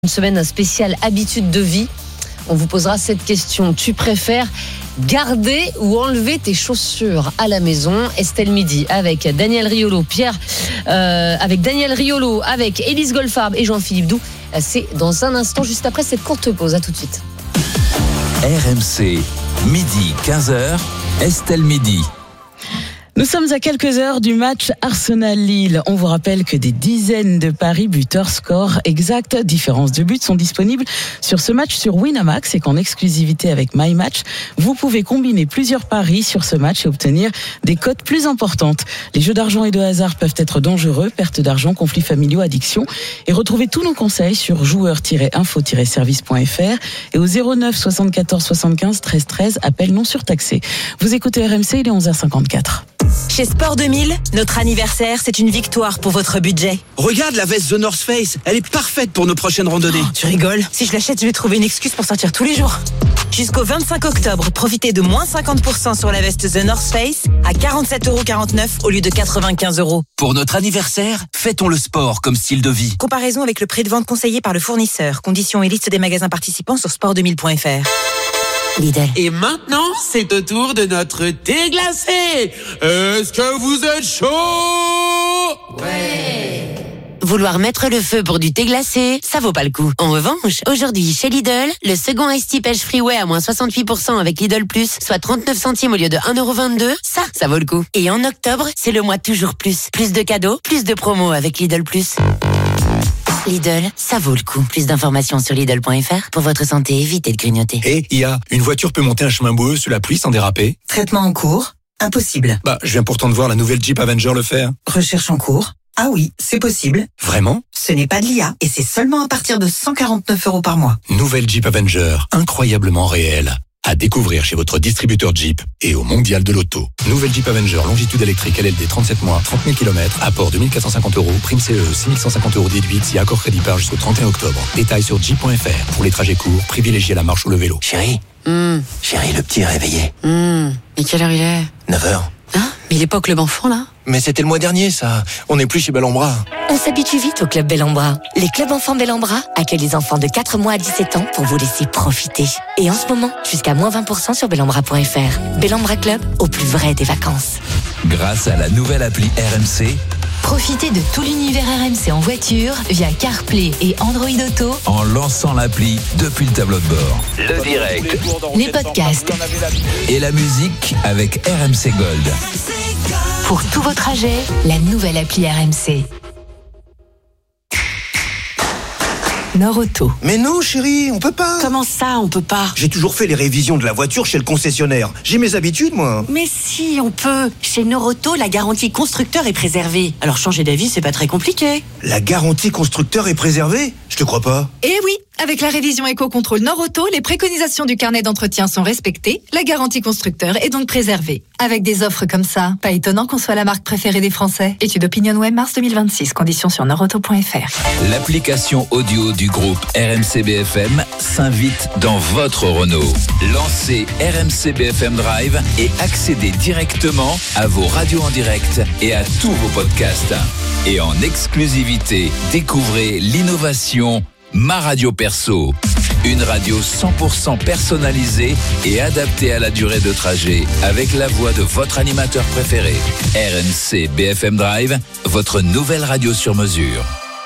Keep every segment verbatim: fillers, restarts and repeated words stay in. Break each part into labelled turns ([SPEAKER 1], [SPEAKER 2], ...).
[SPEAKER 1] Une semaine spéciale habitude de vie. On vous posera cette question. Tu préfères garder ou enlever tes chaussures à la maison? Estelle Midi avec Daniel Riolo, Pierre, euh, avec Daniel Riolo, avec Élise Goldfarb et Jean-Philippe Doux. C'est dans un instant, juste après cette courte pause. À tout de suite.
[SPEAKER 2] R M C, midi quinze heures, Estelle Midi.
[SPEAKER 3] Nous sommes à quelques heures du match Arsenal-Lille. On vous rappelle que des dizaines de paris buteurs, score exact, différence de but sont disponibles sur ce match sur Winamax et qu'en exclusivité avec MyMatch, vous pouvez combiner plusieurs paris sur ce match et obtenir des cotes plus importantes. Les jeux d'argent et de hasard peuvent être dangereux, perte d'argent, conflits familiaux, addiction. Et retrouvez tous nos conseils sur joueurs tiret info tiret service point f r et au zéro neuf soixante-quatorze soixante-quinze treize treize, appel non surtaxé. Vous écoutez R M C, il est onze heures cinquante-quatre.
[SPEAKER 4] Chez Sport deux mille, notre anniversaire, c'est une victoire pour votre budget.
[SPEAKER 5] Regarde la veste The North Face, elle est parfaite pour nos prochaines randonnées.
[SPEAKER 4] Oh, tu rigoles? Si je l'achète, je vais trouver une excuse pour sortir tous les jours. Jusqu'au vingt-cinq octobre, profitez de moins cinquante pour cent sur la veste The North Face à quarante-sept euros quarante-neuf au lieu de quatre-vingt-quinze euros.
[SPEAKER 5] Pour notre anniversaire, fêtons le sport comme style de vie.
[SPEAKER 4] Comparaison avec le prix de vente conseillé par le fournisseur. Conditions et liste des magasins participants sur sport deux mille point f r. Lidl.
[SPEAKER 6] Et maintenant, c'est au tour de notre thé glacé. Est-ce que vous êtes chaud?
[SPEAKER 7] Ouais. Vouloir mettre le feu pour du thé glacé, ça vaut pas le coup. En revanche, aujourd'hui, chez Lidl, le second Ice Tea Pêche Freeway à moins soixante-huit pour cent avec Lidl Plus, soit trente-neuf centimes au lieu de un euro vingt-deux, ça, ça vaut le coup. Et en octobre, c'est le mois toujours plus. Plus de cadeaux, plus de promos avec Lidl Plus. Lidl, ça vaut le coup. Plus d'informations sur Lidl point f r. Pour votre santé, évitez de grignoter.
[SPEAKER 8] Et I A, une voiture peut monter un chemin boueux sous la pluie sans déraper?
[SPEAKER 9] Traitement en cours? Impossible.
[SPEAKER 8] Bah, je viens pourtant de voir la nouvelle Jeep Avenger le faire.
[SPEAKER 9] Recherche en cours? Ah oui, c'est possible.
[SPEAKER 8] Vraiment?
[SPEAKER 9] Ce n'est pas de l'I A et c'est seulement à partir de cent quarante-neuf euros par mois.
[SPEAKER 8] Nouvelle Jeep Avenger, incroyablement réelle. À découvrir chez votre distributeur Jeep et au Mondial de l'Auto. Nouvelle Jeep Avenger, longitude électrique L L D trente-sept mois, trente mille kilomètres, apport deux mille quatre cent cinquante euros, prime C E, six mille cent cinquante euros déduite si accord crédit par jusqu'au trente et un octobre. Détails sur jeep point f r. Pour les trajets courts, privilégiez la marche ou le vélo.
[SPEAKER 5] Chérie,
[SPEAKER 7] Mmh.
[SPEAKER 5] chérie, le petit est réveillé.
[SPEAKER 7] Mmh. Et quelle heure il est?
[SPEAKER 5] neuf heures.
[SPEAKER 7] Hein? Mais il est pas au club enfant, là?
[SPEAKER 5] Mais c'était le mois dernier, ça. On n'est plus chez Bellambra.
[SPEAKER 7] On s'habitue vite au club Bellambra. Les clubs enfants Bellambra accueillent les enfants de quatre mois à dix-sept ans pour vous laisser profiter. Et en ce moment, jusqu'à moins vingt pour cent sur bellambra point f r. Bellambra Club, au plus vrai des vacances.
[SPEAKER 2] Grâce à la nouvelle appli R M C,
[SPEAKER 10] profitez de tout l'univers R M C en voiture via CarPlay et Android Auto
[SPEAKER 2] en lançant l'appli depuis le tableau de bord. Le direct,
[SPEAKER 10] les podcasts
[SPEAKER 2] et la musique avec R M C Gold.
[SPEAKER 10] Pour tous vos trajets, la nouvelle appli R M C. Nord Auto.
[SPEAKER 5] Mais non, chérie, on peut pas.
[SPEAKER 4] Comment ça, on peut pas?
[SPEAKER 5] J'ai toujours fait les révisions de la voiture chez le concessionnaire. J'ai mes habitudes, moi.
[SPEAKER 4] Mais si, on peut. Chez Noroto, la garantie constructeur est préservée. Alors changer d'avis, c'est pas très compliqué.
[SPEAKER 5] La garantie constructeur est préservée? Je te crois pas.
[SPEAKER 11] Eh oui, avec la révision Éco-Contrôle Noroto, les préconisations du carnet d'entretien sont respectées. La garantie constructeur est donc préservée. Avec des offres comme ça, pas étonnant qu'on soit la marque préférée des Français. Étude OpinionWay, mars deux mille vingt-six. Conditions sur noroto point f r.
[SPEAKER 2] L'application audio du groupe R M C B F M s'invite dans votre Renault. Lancez R M C B F M Drive et accédez directement à vos radios en direct et à tous vos podcasts. Et en exclusivité, découvrez l'innovation Ma Radio Perso. Une radio cent pour cent personnalisée et adaptée à la durée de trajet avec la voix de votre animateur préféré. R M C B F M Drive, votre nouvelle radio sur mesure.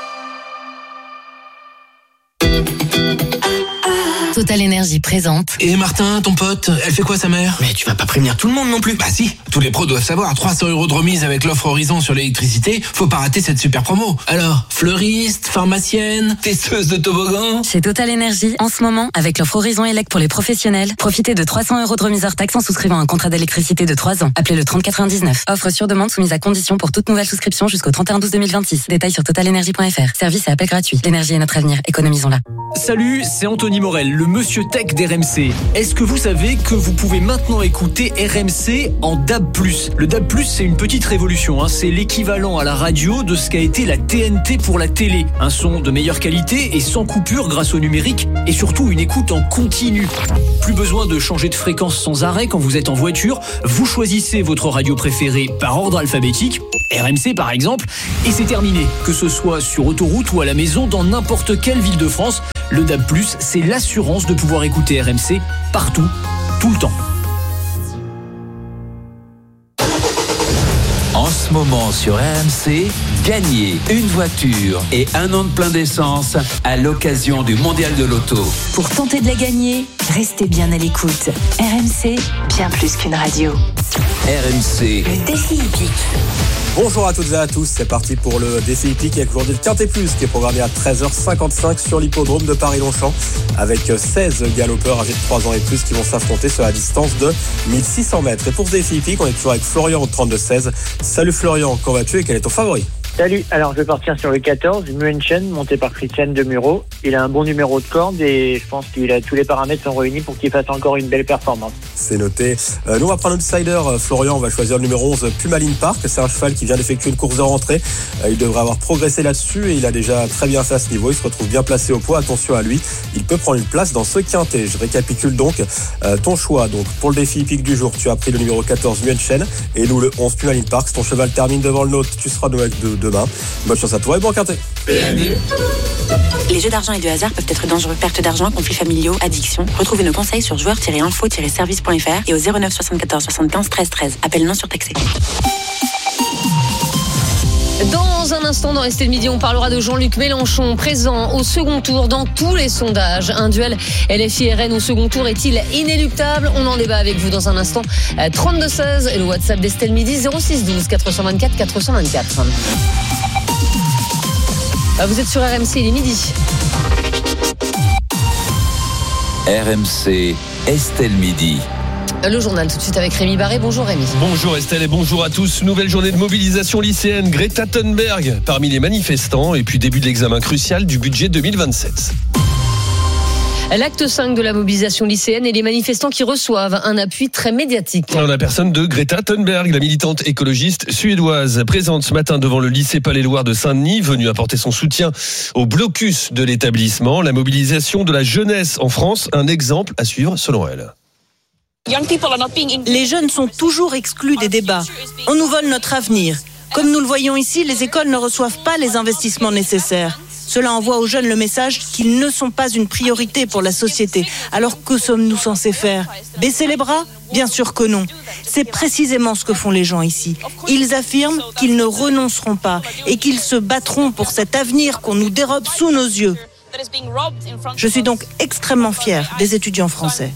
[SPEAKER 10] Total Énergie présente.
[SPEAKER 6] Et Martin, ton pote, elle fait quoi sa mère?
[SPEAKER 5] Mais tu vas pas prévenir tout le monde non plus.
[SPEAKER 6] Bah si, tous les pros doivent savoir, trois cents euros de remise avec l'offre Horizon sur l'électricité, faut pas rater cette super promo. Alors, fleuriste, pharmacienne, testeuse de toboggan?
[SPEAKER 12] Chez Total Énergie, en ce moment, avec l'offre Horizon Elec pour les professionnels, profitez de trois cents euros de remise hors taxe en souscrivant un contrat d'électricité de trois ans. Appelez le trente quatre-vingt-dix-neuf. Offre sur demande soumise à condition pour toute nouvelle souscription jusqu'au trente et un douze deux mille vingt-six. Détails sur total énergie point f r. Service et appel gratuit. L'énergie est notre avenir. Économisons-la.
[SPEAKER 13] Salut, c'est Anthony Morel, le monsieur tech d'R M C. Est-ce que vous savez que vous pouvez maintenant écouter R M C en D A B plus? Le D A B plus, c'est une petite révolution, hein. C'est l'équivalent à la radio de ce qu'a été la T N T pour la télé. Un son de meilleure qualité et sans coupure grâce au numérique et surtout une écoute en continu. Plus besoin de changer de fréquence sans arrêt quand vous êtes en voiture. Vous choisissez votre radio préférée par ordre alphabétique R M C par exemple, et c'est terminé. Que ce soit sur autoroute ou à la maison, dans n'importe quelle ville de France, le D A B plus, c'est l'assurance de pouvoir écouter R M C partout, tout le temps.
[SPEAKER 2] En ce moment sur R M C, gagnez une voiture et un an de plein d'essence à l'occasion du Mondial de l'Auto.
[SPEAKER 10] Pour tenter de la gagner, restez bien à l'écoute. R M C, bien plus qu'une radio.
[SPEAKER 2] R M C.
[SPEAKER 10] Le défi hippique.
[SPEAKER 14] Bonjour à toutes et à tous, c'est parti pour le défi hippique avec aujourd'hui le Quintet Plus qui est programmé à treize heures cinquante-cinq sur l'hippodrome de Paris-Longchamp avec seize galopeurs âgés de trois ans et plus qui vont s'affronter sur la distance de mille six cents mètres. Et pour ce défi hippique, on est toujours avec Florian au trente-deux seize. Salut Florian, qu'en vas-tu et quel est ton favori ?
[SPEAKER 15] Salut, alors je vais partir sur le quatorze, Muenchen, monté par Christian de Muro. Il a un bon numéro de corde et je pense qu'il a tous les paramètres sont réunis pour qu'il fasse encore une belle performance.
[SPEAKER 14] C'est noté. Euh, nous on va prendre l'outsider, euh, Florian, on va choisir le numéro onze, Pumaline Park. C'est un cheval qui vient d'effectuer une course de rentrée. Euh, il devrait avoir progressé là-dessus et il a déjà très bien fait à ce niveau. Il se retrouve bien placé au poids, attention à lui. Il peut prendre une place dans ce quintet. Je récapitule donc euh, ton choix. Donc pour le défi hippique du jour, tu as pris le numéro quatorze, Muenchen, et nous le onze, Pumaline Park. Si ton cheval termine devant le nôtre, tu seras nous avec de, demain. Bonne chance à toi et bon quintet.
[SPEAKER 16] Les jeux d'argent et de hasard peuvent être dangereux. Perte d'argent, conflits familiaux, addiction. Retrouvez nos conseils sur joueurs tiret info tiret service point f r et au zéro neuf soixante-quatorze soixante-quinze treize treize. Appel non surtaxé.
[SPEAKER 1] Dans un instant, dans Estelle Midi, on parlera de Jean-Luc Mélenchon, présent au second tour dans tous les sondages. Un duel L F I R N au second tour est-il inéluctable ? On en débat avec vous dans un instant. trente-deux seize et le WhatsApp d'Estelle Midi, zéro six douze quatre cent vingt-quatre quatre cent vingt-quatre. Vous êtes sur R M C, il est midi.
[SPEAKER 2] R M C, Estelle Midi.
[SPEAKER 1] Le journal tout de suite avec Rémi Barré. Bonjour Rémi.
[SPEAKER 17] Bonjour Estelle et bonjour à tous. Nouvelle journée de mobilisation lycéenne. Greta Thunberg parmi les manifestants et puis début de l'examen crucial du budget deux mille vingt-sept.
[SPEAKER 1] L'acte cinq de la mobilisation lycéenne et les manifestants qui reçoivent un appui très médiatique.
[SPEAKER 17] En la personne de Greta Thunberg, la militante écologiste suédoise, présente ce matin devant le lycée Palais-Loire de Saint-Denis, venue apporter son soutien au blocus de l'établissement. La mobilisation de la jeunesse en France, un exemple à suivre selon elle.
[SPEAKER 18] Les jeunes sont toujours exclus des débats. On nous vole notre avenir. Comme nous le voyons ici, les écoles ne reçoivent pas les investissements nécessaires. Cela envoie aux jeunes le message qu'ils ne sont pas une priorité pour la société. Alors que sommes-nous censés faire ? Baisser les bras ? Bien sûr que non. C'est précisément ce que font les gens ici. Ils affirment qu'ils ne renonceront pas et qu'ils se battront pour cet avenir qu'on nous dérobe sous nos yeux. Je suis donc extrêmement fière des étudiants français.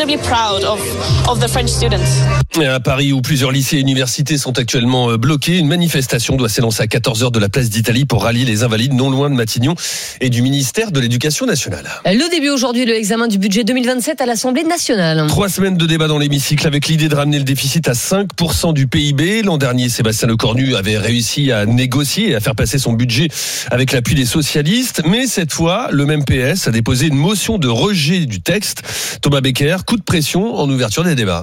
[SPEAKER 17] Et à Paris, où plusieurs lycées et universités sont actuellement bloqués, une manifestation doit s'élancer à quatorze heures de la place d'Italie pour rallier les Invalides non loin de Matignon et du ministère de l'Éducation nationale.
[SPEAKER 1] Le début aujourd'hui de l'examen du budget deux mille vingt-sept à l'Assemblée nationale.
[SPEAKER 17] Trois semaines de débat dans l'hémicycle avec l'idée de ramener le déficit à cinq pour cent du P I B. L'an dernier, Sébastien Lecornu avait réussi à négocier et à faire passer son budget avec l'appui des socialistes. Mais cette fois, le même P S a déposé une motion de rejet du texte. Thomas Becker, coup de pression en ouverture des débats.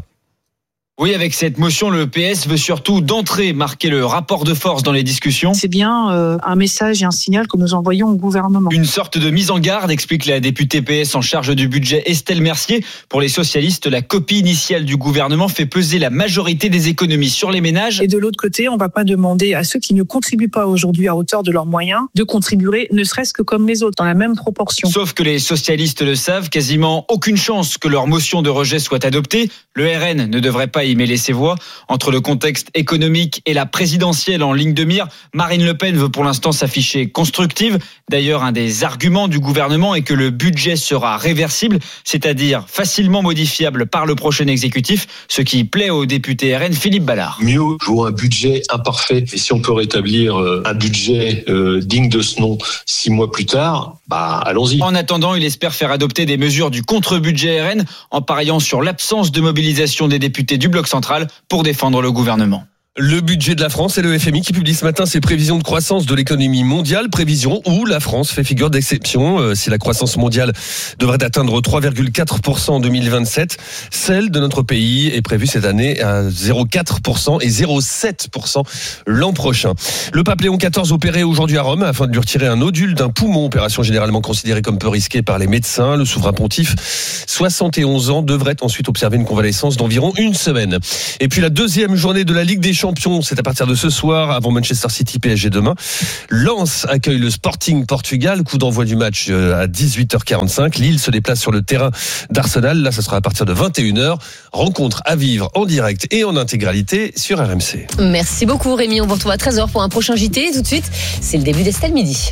[SPEAKER 19] Oui, avec cette motion, le P S veut surtout d'entrée marquer le rapport de force dans les discussions.
[SPEAKER 20] C'est bien euh, un message et un signal que nous envoyons au gouvernement.
[SPEAKER 19] Une sorte de mise en garde, explique la députée P S en charge du budget Estelle Mercier. Pour les socialistes, la copie initiale du gouvernement fait peser la majorité des économies sur les ménages.
[SPEAKER 20] Et de l'autre côté, on ne va pas demander à ceux qui ne contribuent pas aujourd'hui à hauteur de leurs moyens de contribuer, ne serait-ce que comme les autres, dans la même proportion.
[SPEAKER 19] Sauf que les socialistes le savent, quasiment aucune chance que leur motion de rejet soit adoptée. Le R N ne devrait pas y mêler ses voix. Entre le contexte économique et la présidentielle en ligne de mire, Marine Le Pen veut pour l'instant s'afficher constructive. D'ailleurs, un des arguments du gouvernement est que le budget sera réversible, c'est-à-dire facilement modifiable par le prochain exécutif, ce qui plaît au député R N Philippe Ballard.
[SPEAKER 21] Mieux vaut un budget imparfait. Et si on peut rétablir un budget euh, digne de ce nom six mois plus tard, bah allons-y.
[SPEAKER 19] En attendant, il espère faire adopter des mesures du contre-budget R N en pariant sur l'absence de mobilisation des députés du bloc central pour défendre le gouvernement.
[SPEAKER 17] Le budget de la France et le F M I qui publie ce matin ses prévisions de croissance de l'économie mondiale, prévisions où la France fait figure d'exception. Euh, si la croissance mondiale devrait atteindre trois virgule quatre pour cent en deux mille vingt-sept, celle de notre pays est prévue cette année à zéro virgule quatre pour cent et zéro virgule sept pour cent l'an prochain. Le pape Léon quatorze opéré aujourd'hui à Rome afin de lui retirer un nodule d'un poumon, opération généralement considérée comme peu risquée par les médecins. Le souverain pontife, soixante et onze ans, devrait ensuite observer une convalescence d'environ une semaine. Et puis la deuxième journée de la Ligue des Champions, c'est à partir de ce soir, avant Manchester City P S G demain. Lens accueille le Sporting Portugal, coup d'envoi du match à dix-huit heures quarante-cinq. Lille se déplace sur le terrain d'Arsenal, là ce sera à partir de vingt et une heures. Rencontre à vivre en direct et en intégralité sur R M C.
[SPEAKER 1] Merci beaucoup Rémi, on vous retrouve à treize heures pour un prochain J T. Tout de suite, c'est le début d'Estelle Midi.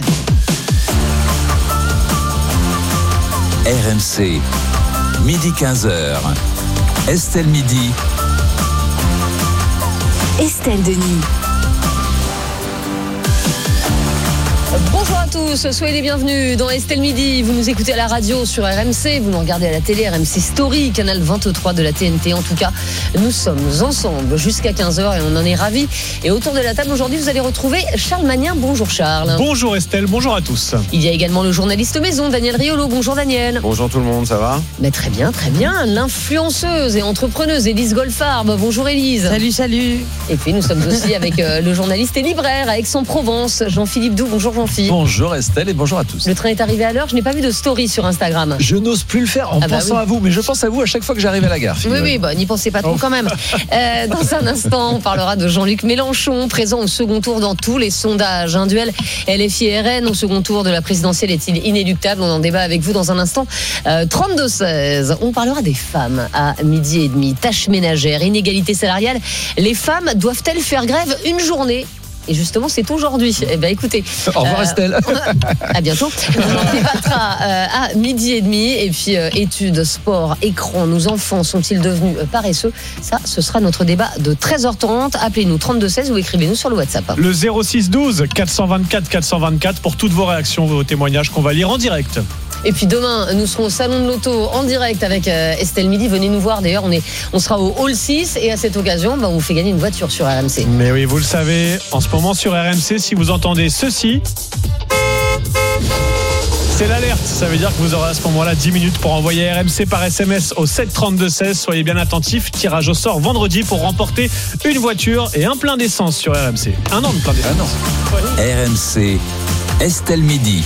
[SPEAKER 2] R M C, midi quinze heures. Estelle Midi.
[SPEAKER 10] Estelle Denis.
[SPEAKER 1] Bonjour à tous, soyez les bienvenus dans Estelle Midi. Vous nous écoutez à la radio sur R M C, vous nous regardez à la télé, R M C Story, canal vingt-trois de la T N T. En tout cas, nous sommes ensemble jusqu'à quinze heures et on en est ravis. Et autour de la table aujourd'hui, vous allez retrouver Charles Magnin. Bonjour Charles.
[SPEAKER 3] Bonjour Estelle, bonjour à tous.
[SPEAKER 1] Il y a également le journaliste maison, Daniel Riolo. Bonjour Daniel.
[SPEAKER 3] Bonjour tout le monde, ça va ?
[SPEAKER 1] Mais très bien, très bien. L'influenceuse et entrepreneuse Élise Goldfarb. Bonjour Élise.
[SPEAKER 22] Salut, salut.
[SPEAKER 1] Et puis nous sommes aussi avec euh, le journaliste et libraire à Aix-en-Provence, Jean-Philippe Doux. Bonjour Jean-Philippe.
[SPEAKER 23] Bonjour Estelle et bonjour à tous.
[SPEAKER 1] Le train est arrivé à l'heure, je n'ai pas vu de story sur Instagram.
[SPEAKER 23] Je n'ose plus le faire en
[SPEAKER 1] ah bah
[SPEAKER 23] pensant
[SPEAKER 1] oui.
[SPEAKER 23] à vous, mais je pense à vous à chaque fois que j'arrive à la gare.
[SPEAKER 1] Oui, oui, bah, n'y pensez pas trop oh. quand même. Euh, dans un instant, on parlera de Jean-Luc Mélenchon, présent au second tour dans tous les sondages. Un duel L F I R N au second tour de la présidentielle est-il inéluctable ? On en débat avec vous dans un instant. Euh, trente-deux seize, on parlera des femmes à midi et demi. Tâches ménagères, inégalité salariale. Les femmes doivent-elles faire grève une journée ? Et justement, c'est aujourd'hui. Eh bien, écoutez.
[SPEAKER 23] Au revoir, euh, Estelle.
[SPEAKER 1] À bientôt. On en débattra euh, à midi et demi. Et puis, euh, études, sport, écran, nos enfants sont-ils devenus euh, paresseux ? Ça, ce sera notre débat de treize heures trente. Appelez-nous trente-deux seize ou écrivez-nous sur le WhatsApp.
[SPEAKER 3] Le zéro six douze quatre cent vingt-quatre quatre cent vingt-quatre pour toutes vos réactions, vos témoignages qu'on va lire en direct.
[SPEAKER 1] Et puis demain, nous serons au Salon de l'Auto en direct avec euh, Estelle Midi. Venez nous voir. D'ailleurs, on, est, on sera au Hall six. Et à cette occasion, bah, on vous fait gagner une voiture sur R M C.
[SPEAKER 3] Mais oui, vous le savez, en ce moment sur R M C, si vous entendez ceci, c'est l'alerte. Ça veut dire que vous aurez à ce moment-là dix minutes pour envoyer R M C par S M S au sept trente-deux seize. Soyez bien attentifs. Tirage au sort vendredi pour remporter une voiture et un plein d'essence sur R M C. Un an de plein d'essence.
[SPEAKER 2] Ouais. R M C, Estelle Midi.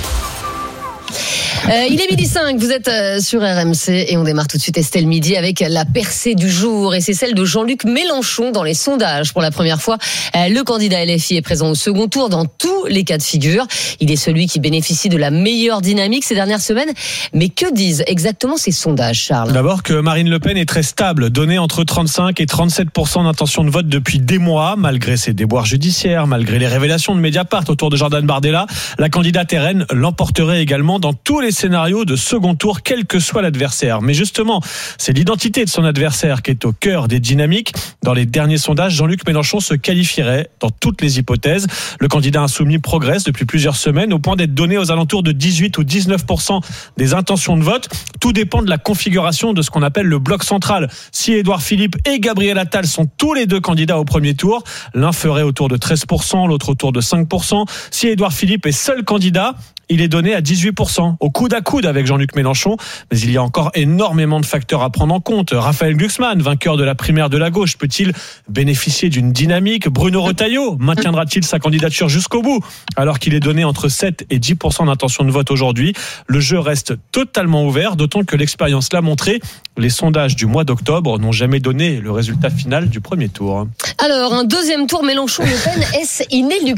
[SPEAKER 1] Euh, il est midi cinq, vous êtes euh, sur R M C et on démarre tout de suite Estelle Midi avec la percée du jour et c'est celle de Jean-Luc Mélenchon dans les sondages. Pour la première fois, euh, le candidat L F I est présent au second tour dans tous les cas de figure. Il est celui qui bénéficie de la meilleure dynamique ces dernières semaines. Mais que disent exactement ces sondages, Charles ?
[SPEAKER 3] D'abord que Marine Le Pen est très stable, donnée entre trente-cinq et trente-sept pour cent d'intention de vote depuis des mois, malgré ses déboires judiciaires, malgré les révélations de Mediapart autour de Jordan Bardella. La candidate R N l'emporterait également dans tous les scénario de second tour, quel que soit l'adversaire. Mais justement, c'est l'identité de son adversaire qui est au cœur des dynamiques. Dans les derniers sondages, Jean-Luc Mélenchon se qualifierait dans toutes les hypothèses. Le candidat insoumis progresse depuis plusieurs semaines au point d'être donné aux alentours de dix-huit ou dix-neuf pour cent des intentions de vote. Tout dépend de la configuration de ce qu'on appelle le bloc central. Si Édouard Philippe et Gabriel Attal sont tous les deux candidats au premier tour, l'un ferait autour de treize pour cent, l'autre autour de cinq pour cent. Si Édouard Philippe est seul candidat, il est donné à dix-huit pour cent, au coude à coude avec Jean-Luc Mélenchon. Mais il y a encore énormément de facteurs à prendre en compte. Raphaël Glucksmann, vainqueur de la primaire de la gauche, peut-il bénéficier d'une dynamique ? Bruno Retailleau, maintiendra-t-il sa candidature jusqu'au bout ? Alors qu'il est donné entre sept et dix pour cent d'intention de vote aujourd'hui, le jeu reste totalement ouvert, d'autant que l'expérience l'a montré. Les sondages du mois d'octobre n'ont jamais donné le résultat final du premier tour.
[SPEAKER 1] Alors, un deuxième tour Mélenchon-Le Pen, est-ce inéluctable ?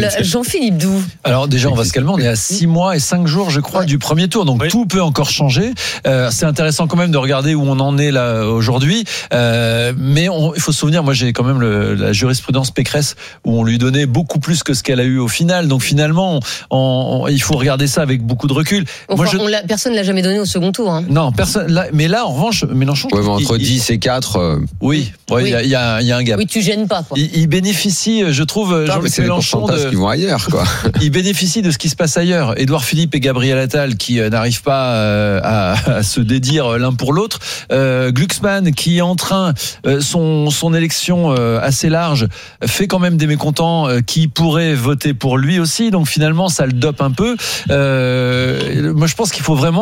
[SPEAKER 1] Jean-Philippe Doux.
[SPEAKER 23] Alors déjà, on va se calmer, on est à six mois et cinq jours, je crois, ouais. du premier tour. Donc oui. tout peut encore changer. Euh, c'est intéressant quand même de regarder où on en est là aujourd'hui. Euh, mais on, il faut se souvenir, moi j'ai quand même le, la jurisprudence Pécresse où on lui donnait beaucoup plus que ce qu'elle a eu au final. Donc finalement, on, on, il faut regarder ça avec beaucoup de recul.
[SPEAKER 1] Enfin,
[SPEAKER 23] moi, je...
[SPEAKER 1] on l'a, personne ne l'a jamais donné au second tour. Hein.
[SPEAKER 23] Non, personne. Là, mais là, en revanche, Mélenchon.
[SPEAKER 24] Ouais, mais entre
[SPEAKER 23] il,
[SPEAKER 24] dix et quatre. Euh...
[SPEAKER 23] Oui, il ouais, oui. y, y, a, y a un gap.
[SPEAKER 1] Oui, tu gênes pas. Quoi.
[SPEAKER 23] Il, il bénéficie, je trouve, non, Jean-Luc Mélenchon.
[SPEAKER 24] De... qui vont ailleurs, quoi.
[SPEAKER 23] Il bénéficie de ce qui se passe ailleurs. Édouard Philippe et Gabriel Attal qui euh, n'arrivent pas euh, à, à se dédire l'un pour l'autre. Euh, Glucksmann qui est en train, euh, son, son élection euh, assez large, fait quand même des mécontents euh, qui pourraient voter pour lui aussi. Donc finalement, ça le dope un peu. Euh, moi, je pense qu'il faut vraiment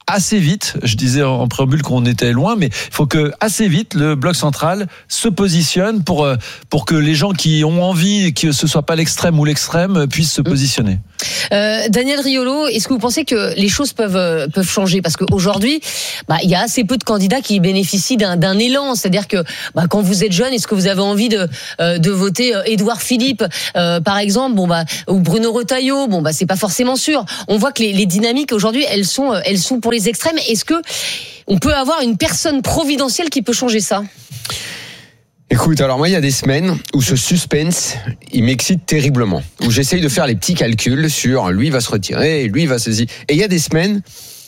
[SPEAKER 23] assez vite, je disais en préambule qu'on était loin, mais il faut que assez vite le bloc central se positionne pour pour que les gens qui ont envie que ce soit pas l'extrême ou l'extrême puissent se positionner.
[SPEAKER 1] Euh, Daniel Riolo, est-ce que vous pensez que les choses peuvent euh, peuvent changer, parce qu'aujourd'hui, bah, il y a assez peu de candidats qui bénéficient d'un, d'un élan, c'est-à-dire que bah, quand vous êtes jeune, est-ce que vous avez envie de euh, de voter euh, Édouard Philippe, euh, par exemple, bon bah ou Bruno Retailleau, bon bah c'est pas forcément sûr. On voit que les, les dynamiques aujourd'hui, elles sont euh, elles sont pour les extrêmes. Est-ce que on peut avoir une personne providentielle qui peut changer ça?
[SPEAKER 8] Écoute, alors moi, il y a des semaines où ce suspense, il m'excite terriblement. Où j'essaye de faire les petits calculs sur lui va se retirer, lui va saisir. Et il y a des semaines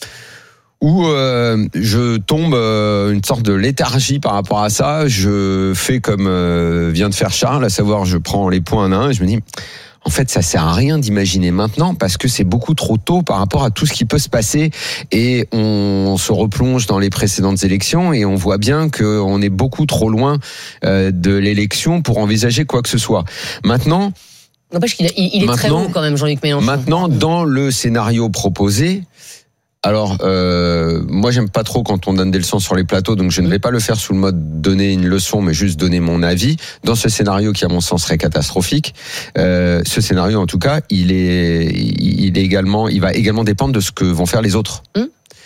[SPEAKER 8] où euh, je tombe euh, une sorte de léthargie par rapport à ça. Je fais comme euh, vient de faire Charles, à savoir je prends les points un à un et je me dis... En fait, ça sert à rien d'imaginer maintenant parce que c'est beaucoup trop tôt par rapport à tout ce qui peut se passer et on se replonge dans les précédentes élections et on voit bien qu'on est beaucoup trop loin de l'élection pour envisager quoi que ce soit. Maintenant,
[SPEAKER 1] n'empêche qu'il a, il, il est très haut quand même, Jean-Luc Mélenchon.
[SPEAKER 8] Maintenant, dans le scénario proposé, alors euh, moi j'aime pas trop quand on donne des leçons sur les plateaux, donc je ne vais pas le faire sous le mode donner une leçon, mais juste donner mon avis. Dans ce scénario qui à mon sens serait catastrophique, euh, ce scénario en tout cas, il est, il est également, il va également dépendre de ce que vont faire les autres. Mmh.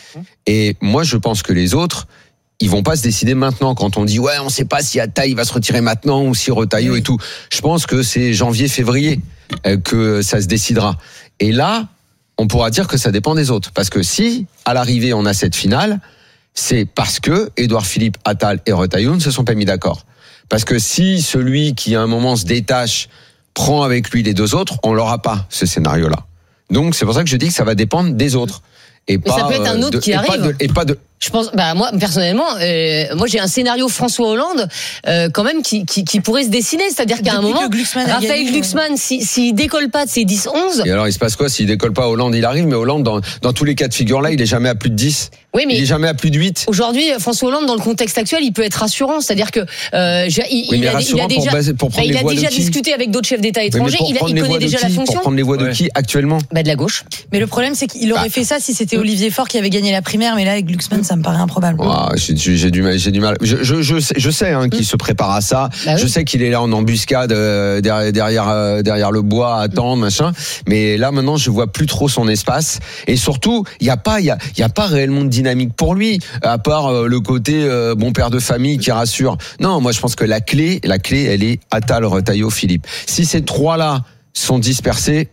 [SPEAKER 8] Et moi je pense que les autres, ils vont pas se décider maintenant quand on dit ouais on sait pas si Attal va se retirer maintenant ou si Retailleau et tout. Je pense que c'est janvier février euh, que ça se décidera. Et là on pourra dire que ça dépend des autres. Parce que si, à l'arrivée, on a cette finale, c'est parce que Édouard Philippe, Attal et Retailleau ne se sont pas mis d'accord. Parce que si celui qui, à un moment, se détache, prend avec lui les deux autres, on l'aura pas, ce scénario-là. Donc, c'est pour ça que je dis que ça va dépendre des autres. Et
[SPEAKER 1] Mais
[SPEAKER 8] pas,
[SPEAKER 1] ça peut être un autre
[SPEAKER 8] de,
[SPEAKER 1] qui
[SPEAKER 8] et
[SPEAKER 1] arrive.
[SPEAKER 8] Pas de, et pas de...
[SPEAKER 1] Je pense, bah moi personnellement, euh, moi j'ai un scénario François Hollande euh, quand même qui, qui qui pourrait se dessiner, c'est-à-dire qu'à un moment, Raphaël Glucksmann, s'il si décolle pas de ses dix onze.
[SPEAKER 8] Et alors il se passe quoi s'il décolle pas? Hollande il arrive, mais Hollande dans dans tous les cas de figure là, il est jamais à plus de dix.
[SPEAKER 1] Oui, mais
[SPEAKER 8] il est jamais à plus de huit.
[SPEAKER 1] Aujourd'hui, François Hollande, dans le contexte actuel, il peut être rassurant, c'est-à-dire que euh, il,
[SPEAKER 8] oui,
[SPEAKER 1] il, a, il a déjà,
[SPEAKER 8] pour baser, pour
[SPEAKER 1] bah, il a déjà discuté avec d'autres chefs d'État étrangers, oui, il, a, il connaît déjà la fonction.
[SPEAKER 8] Pour prendre les voix de ouais. qui actuellement?
[SPEAKER 1] Bah de la gauche.
[SPEAKER 9] Mais le problème, c'est qu'il aurait bah. fait ça si c'était Olivier Faure qui avait gagné la primaire, mais là avec Glucksmann, ça me paraît improbable.
[SPEAKER 8] Ah, j'ai, j'ai du mal, j'ai du mal. Je, je, je sais, je sais hein, qu'il mmh. se prépare à ça. Bah oui. Je sais qu'il est là en embuscade euh, derrière, derrière, euh, derrière le bois à attendre, mmh. machin. Mais là maintenant, je vois plus trop son espace. Et surtout, il y a pas, il y a, il y a pas réellement de dynamique pour lui, à part euh, le côté euh, bon père de famille qui rassure. Non, moi je pense que la clé, la clé, elle est Attal, Retailleau, Philippe. Si ces trois-là sont dispersés.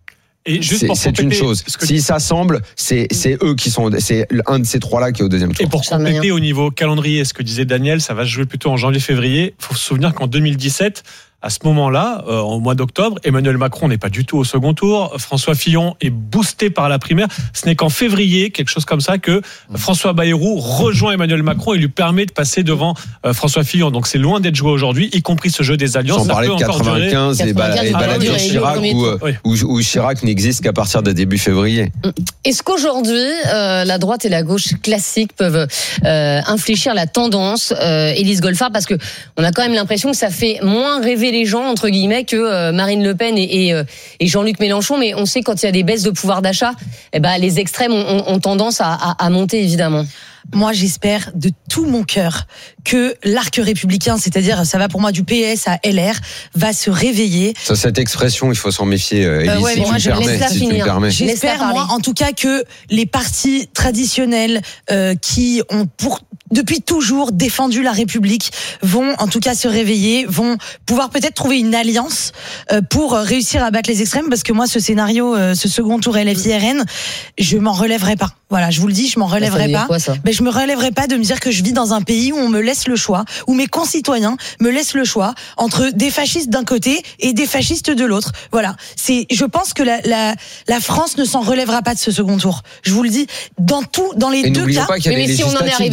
[SPEAKER 3] Et juste
[SPEAKER 8] c'est,
[SPEAKER 3] pour
[SPEAKER 8] c'est une chose. S'ils s'assemblent, c'est, c'est eux qui sont, c'est un de ces trois-là qui est au deuxième tour.
[SPEAKER 3] Et pour compléter au niveau calendrier, ce que disait Daniel, ça va se jouer plutôt en janvier-février. Il faut se souvenir qu'en deux mille dix-sept, à ce moment-là, euh, au mois d'octobre, Emmanuel Macron n'est pas du tout au second tour. François Fillon est boosté par la primaire. Ce n'est qu'en février, quelque chose comme ça, que François Bayrou rejoint Emmanuel Macron et lui permet de passer devant euh, François Fillon. Donc c'est loin d'être joué aujourd'hui, y compris ce jeu des alliances.
[SPEAKER 8] Sans parler de quatre-vingt-quinze et Balladur Chirac, où, où, où Chirac n'existe qu'à partir de début février.
[SPEAKER 1] Est-ce qu'aujourd'hui, euh, la droite et la gauche classique peuvent euh, infléchir la tendance, euh, Élise Goldfarb, parce que on a quand même l'impression que ça fait moins rêver les gens entre guillemets que euh, Marine Le Pen et, et, euh, et Jean-Luc Mélenchon, mais on sait quand il y a des baisses de pouvoir d'achat, eh ben les extrêmes ont, ont tendance à, à, à monter évidemment.
[SPEAKER 9] Moi, j'espère de tout mon cœur que l'arc républicain, c'est-à-dire ça va pour moi du P S à L R, va se réveiller.
[SPEAKER 8] Ça, cette expression, il faut s'en méfier, Élise, euh, ouais, si, tu moi, je permets, si tu me permets.
[SPEAKER 9] J'espère, moi, en tout cas, que les partis traditionnels euh, qui ont pour depuis toujours défendu la République vont en tout cas se réveiller, vont pouvoir peut-être trouver une alliance euh, pour réussir à battre les extrêmes, parce que moi, ce scénario, euh, ce second tour L F I R N, je m'en relèverai pas. Voilà, je vous le dis, je m'en relèverai pas. Quoi, mais je me relèverai pas de me dire que je vis dans un pays où on me laisse le choix, où mes concitoyens me laissent le choix entre des fascistes d'un côté et des fascistes de l'autre. Voilà, c'est. Je pense que la la la France ne s'en relèvera pas de ce second tour. Je vous le dis, dans tout, dans les
[SPEAKER 8] et
[SPEAKER 9] deux cas.
[SPEAKER 8] Pas qu'il y a mais, mais si on en est arrivé là, c'est,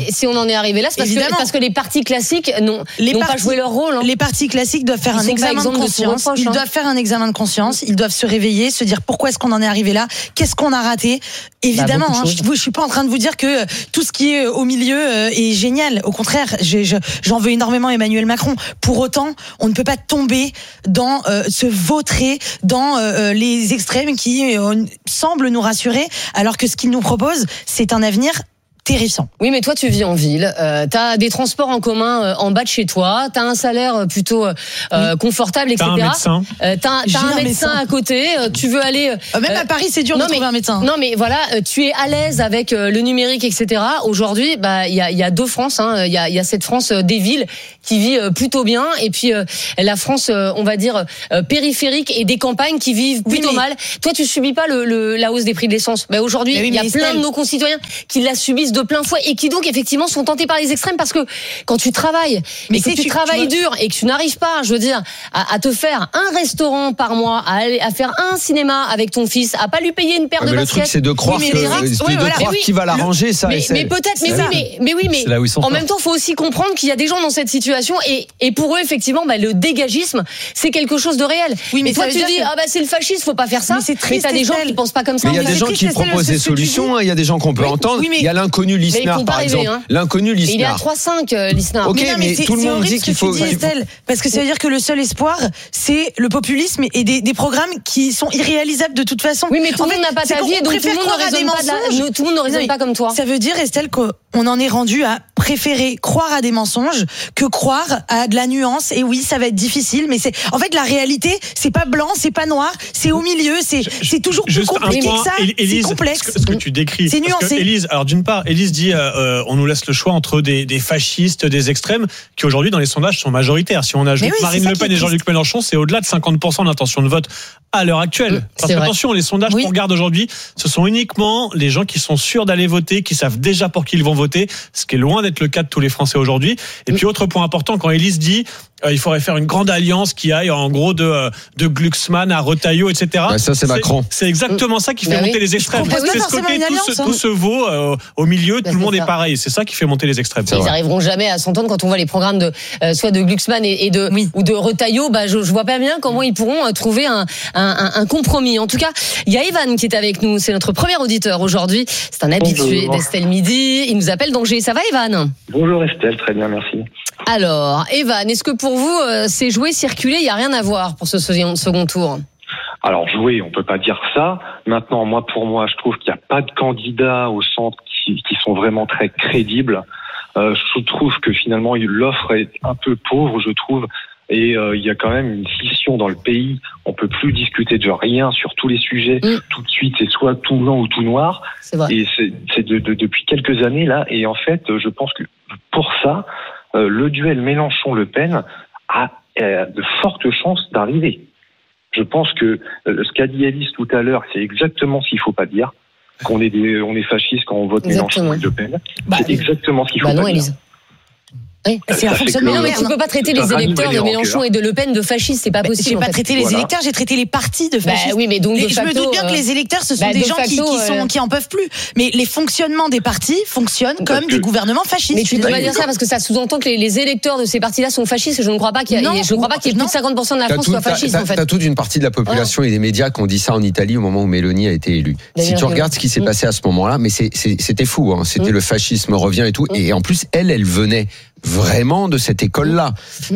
[SPEAKER 1] mais si on en est arrivé là, c'est parce que, parce que les partis classiques n'ont,
[SPEAKER 9] les
[SPEAKER 1] n'ont
[SPEAKER 9] partis,
[SPEAKER 1] pas joué leur rôle. Hein.
[SPEAKER 9] Les partis classiques doivent faire
[SPEAKER 1] ils
[SPEAKER 9] un examen de conscience.
[SPEAKER 1] De reproche,
[SPEAKER 9] ils
[SPEAKER 1] hein.
[SPEAKER 9] doivent faire un examen de conscience. Ils doivent se réveiller, se dire pourquoi est-ce qu'on en est arrivé là, qu'est-ce qu'on a raté. Évidemment, bah, hein, je, je suis pas en train de vous dire que tout ce qui est au milieu est génial. Au contraire, je, je, j'en veux énormément Emmanuel Macron. Pour autant, on ne peut pas tomber dans euh, se vautrer dans euh, les extrêmes qui euh, semblent nous rassurer, alors que ce qu'ils nous proposent, c'est un avenir terrifiant.
[SPEAKER 1] Oui, mais toi, tu vis en ville. Euh, t'as des transports en commun euh, en bas de chez toi. T'as un salaire plutôt euh, oui. confortable, et cetera.
[SPEAKER 3] T'as un médecin.
[SPEAKER 1] Euh, t'as, t'as un, un médecin, médecin à côté. Euh, tu veux aller.
[SPEAKER 9] Euh, Même à Paris, c'est dur de
[SPEAKER 1] mais,
[SPEAKER 9] trouver un médecin.
[SPEAKER 1] Non, mais voilà, euh, tu es à l'aise avec euh, le numérique, et cetera. Aujourd'hui, bah, il y a, il y a deux France. Hein. Il y a, il y a cette France euh, des villes qui vit euh, plutôt bien, et puis euh, la France, euh, on va dire euh, périphérique et des campagnes qui vivent plutôt oui, mais... mal. Toi, tu subis pas le, le, la hausse des prix de l'essence. Mais aujourd'hui, il oui, y a plein Estelle... de nos concitoyens qui la subissent de plein fouet et qui donc effectivement sont tentés par les extrêmes, parce que quand tu travailles mais et que tu, tu travailles tu dur et que tu n'arrives pas, je veux dire, à, à te faire un restaurant par mois, à aller à faire un cinéma avec ton fils, à pas lui payer une paire
[SPEAKER 8] ouais,
[SPEAKER 1] de
[SPEAKER 8] mais
[SPEAKER 1] baskets.
[SPEAKER 8] Le truc c'est de croire
[SPEAKER 1] oui,
[SPEAKER 8] que,
[SPEAKER 1] rates,
[SPEAKER 8] de,
[SPEAKER 1] ouais,
[SPEAKER 8] de
[SPEAKER 1] voilà.
[SPEAKER 8] croire
[SPEAKER 1] oui,
[SPEAKER 8] qui va l'arranger ça.
[SPEAKER 1] Mais, mais peut-être, mais oui, mais, mais oui, mais en même temps, faut aussi comprendre qu'il y a des gens dans cette situation et, et pour eux effectivement, bah, le dégagisme, c'est quelque chose de réel. Oui, mais, mais toi tu dis que... ah bah c'est le fascisme, faut pas faire ça. Mais c'est triste. Mais t'as des gens qui pensent pas comme ça.
[SPEAKER 8] Mais il y a des gens qui proposent des solutions. Il y a des gens qu'on peut entendre. Il y a l'inconnu Lisnard par exemple. L'inconnu Lisnard.
[SPEAKER 1] Il est à trois cinq euh, Lisnard.
[SPEAKER 8] Ok, mais, non, mais, mais tout le monde dit qu'il faut.
[SPEAKER 9] Dis, Estelle, parce que ça veut dire que le seul espoir, c'est le populisme et des, des programmes qui sont irréalisables de toute façon.
[SPEAKER 1] Oui, mais tout le monde n'a pas ta vie, et donc tout le monde ne raisonne pas, la... tout le monde ne raisonne pas comme toi.
[SPEAKER 9] Ça veut dire, Estelle, qu'on en est rendu à préférer croire à des mensonges que croire à de la nuance. Et oui, ça va être difficile, mais c'est en fait la réalité, c'est pas blanc, c'est pas noir, c'est au milieu, c'est c'est toujours plus compliqué que ça.
[SPEAKER 3] Élise,
[SPEAKER 9] c'est complexe.
[SPEAKER 3] Ce que, ce que tu décris,
[SPEAKER 9] c'est nuancé.
[SPEAKER 3] Élise, alors d'une part, Élise dit, euh, on nous laisse le choix entre des, des fascistes, des extrêmes, qui aujourd'hui dans les sondages sont majoritaires. Si on ajoute oui, Marine Le Pen et Jean-Luc Mélenchon, c'est au-delà de cinquante pour cent d'intention de vote à l'heure actuelle. Parce que attention, les sondages oui. qu'on regarde aujourd'hui, ce sont uniquement les gens qui sont sûrs d'aller voter, qui savent déjà pour qui ils vont voter, ce qui est loin d'être le cas de tous les Français aujourd'hui. Et oui. puis autre point important, quand Élise dit euh, il faudrait faire une grande alliance qui aille en gros de, euh, de Glucksmann à Retailleau, et cetera.
[SPEAKER 8] Bah ça c'est, c'est Macron.
[SPEAKER 3] C'est exactement ça qui fait bah monter oui. les extrêmes.
[SPEAKER 9] C'est
[SPEAKER 3] ce côté tout, ce, tout ce veau euh, au milieu, bah tout le monde ça. est pareil. C'est ça qui fait monter les extrêmes.
[SPEAKER 1] Ils n'arriveront jamais à s'entendre quand on voit les programmes de euh, soit de Glucksmann et, et de oui. ou de Retailleau. Bah je, je vois pas bien comment ils pourront euh, trouver un, un, un compromis. En tout cas, il y a Evan qui est avec nous. C'est notre premier auditeur aujourd'hui. C'est un habitué Bonjour. d'Estelle Midi. Il nous appelle d'Angers. Ça va, Evan?
[SPEAKER 4] Bonjour Estelle, très bien, merci.
[SPEAKER 1] Alors, Evan, est-ce que pour vous, euh, c'est jouer, circuler, il n'y a rien à voir pour ce second tour?
[SPEAKER 4] Alors jouer, on peut pas dire ça. Maintenant, moi pour moi, je trouve qu'il n'y a pas de candidats au centre qui, qui sont vraiment très crédibles. Euh, je trouve que finalement l'offre est un peu pauvre, je trouve. Et euh, il y a quand même une scission dans le pays. On peut plus discuter de rien sur tous les sujets. Mmh. Tout de suite, c'est soit tout blanc ou tout noir.
[SPEAKER 1] C'est vrai.
[SPEAKER 4] Et c'est, c'est de, de, depuis quelques années là. Et en fait, je pense que pour ça, euh, le duel Mélenchon-Le Pen a euh, de fortes chances d'arriver. Je pense que euh, ce qu'a dit Alice tout à l'heure, c'est exactement ce qu'il faut pas dire. Qu'on est des, on est fasciste quand on vote exactement. Mélenchon et Le Pen. Bah, c'est exactement ce qu'il faut
[SPEAKER 1] bah
[SPEAKER 4] pas
[SPEAKER 1] non,
[SPEAKER 4] dire.
[SPEAKER 1] Élise. Oui,
[SPEAKER 4] c'est un
[SPEAKER 1] fonctionnement. Non, mais tu peux pas traiter les électeurs de Mélenchon et de Le Pen de fascistes, c'est pas
[SPEAKER 9] bah,
[SPEAKER 1] possible.
[SPEAKER 9] J'ai pas
[SPEAKER 1] en fait.
[SPEAKER 9] traité les
[SPEAKER 4] voilà.
[SPEAKER 9] électeurs, j'ai traité les partis de fascistes.
[SPEAKER 1] Bah, oui, mais donc de facto,
[SPEAKER 9] je me doute bien que les électeurs, ce sont
[SPEAKER 1] bah,
[SPEAKER 9] des gens
[SPEAKER 1] facto,
[SPEAKER 9] qui, qui sont,
[SPEAKER 1] euh...
[SPEAKER 9] qui en peuvent plus. Mais les fonctionnements des partis fonctionnent
[SPEAKER 4] Parce
[SPEAKER 9] comme
[SPEAKER 4] que...
[SPEAKER 9] des gouvernements fascistes.
[SPEAKER 1] Mais tu peux pas dire ça parce que ça sous-entend que les, les électeurs de ces partis-là sont fascistes. Et je ne crois pas qu'il y ait,
[SPEAKER 9] non,
[SPEAKER 1] je ne crois pas qu'il y ait plus de cinquante pour cent de la France soit fasciste.
[SPEAKER 8] En fait, t'as toute une partie de la population et des médias qui ont dit ça en Italie au moment où Mélanie a été élue. Si tu regardes ce qui s'est passé à ce moment-là, mais c'était fou. C'était le fascisme revient et tout. Et en plus, elle, elle venait vraiment de cette école-là.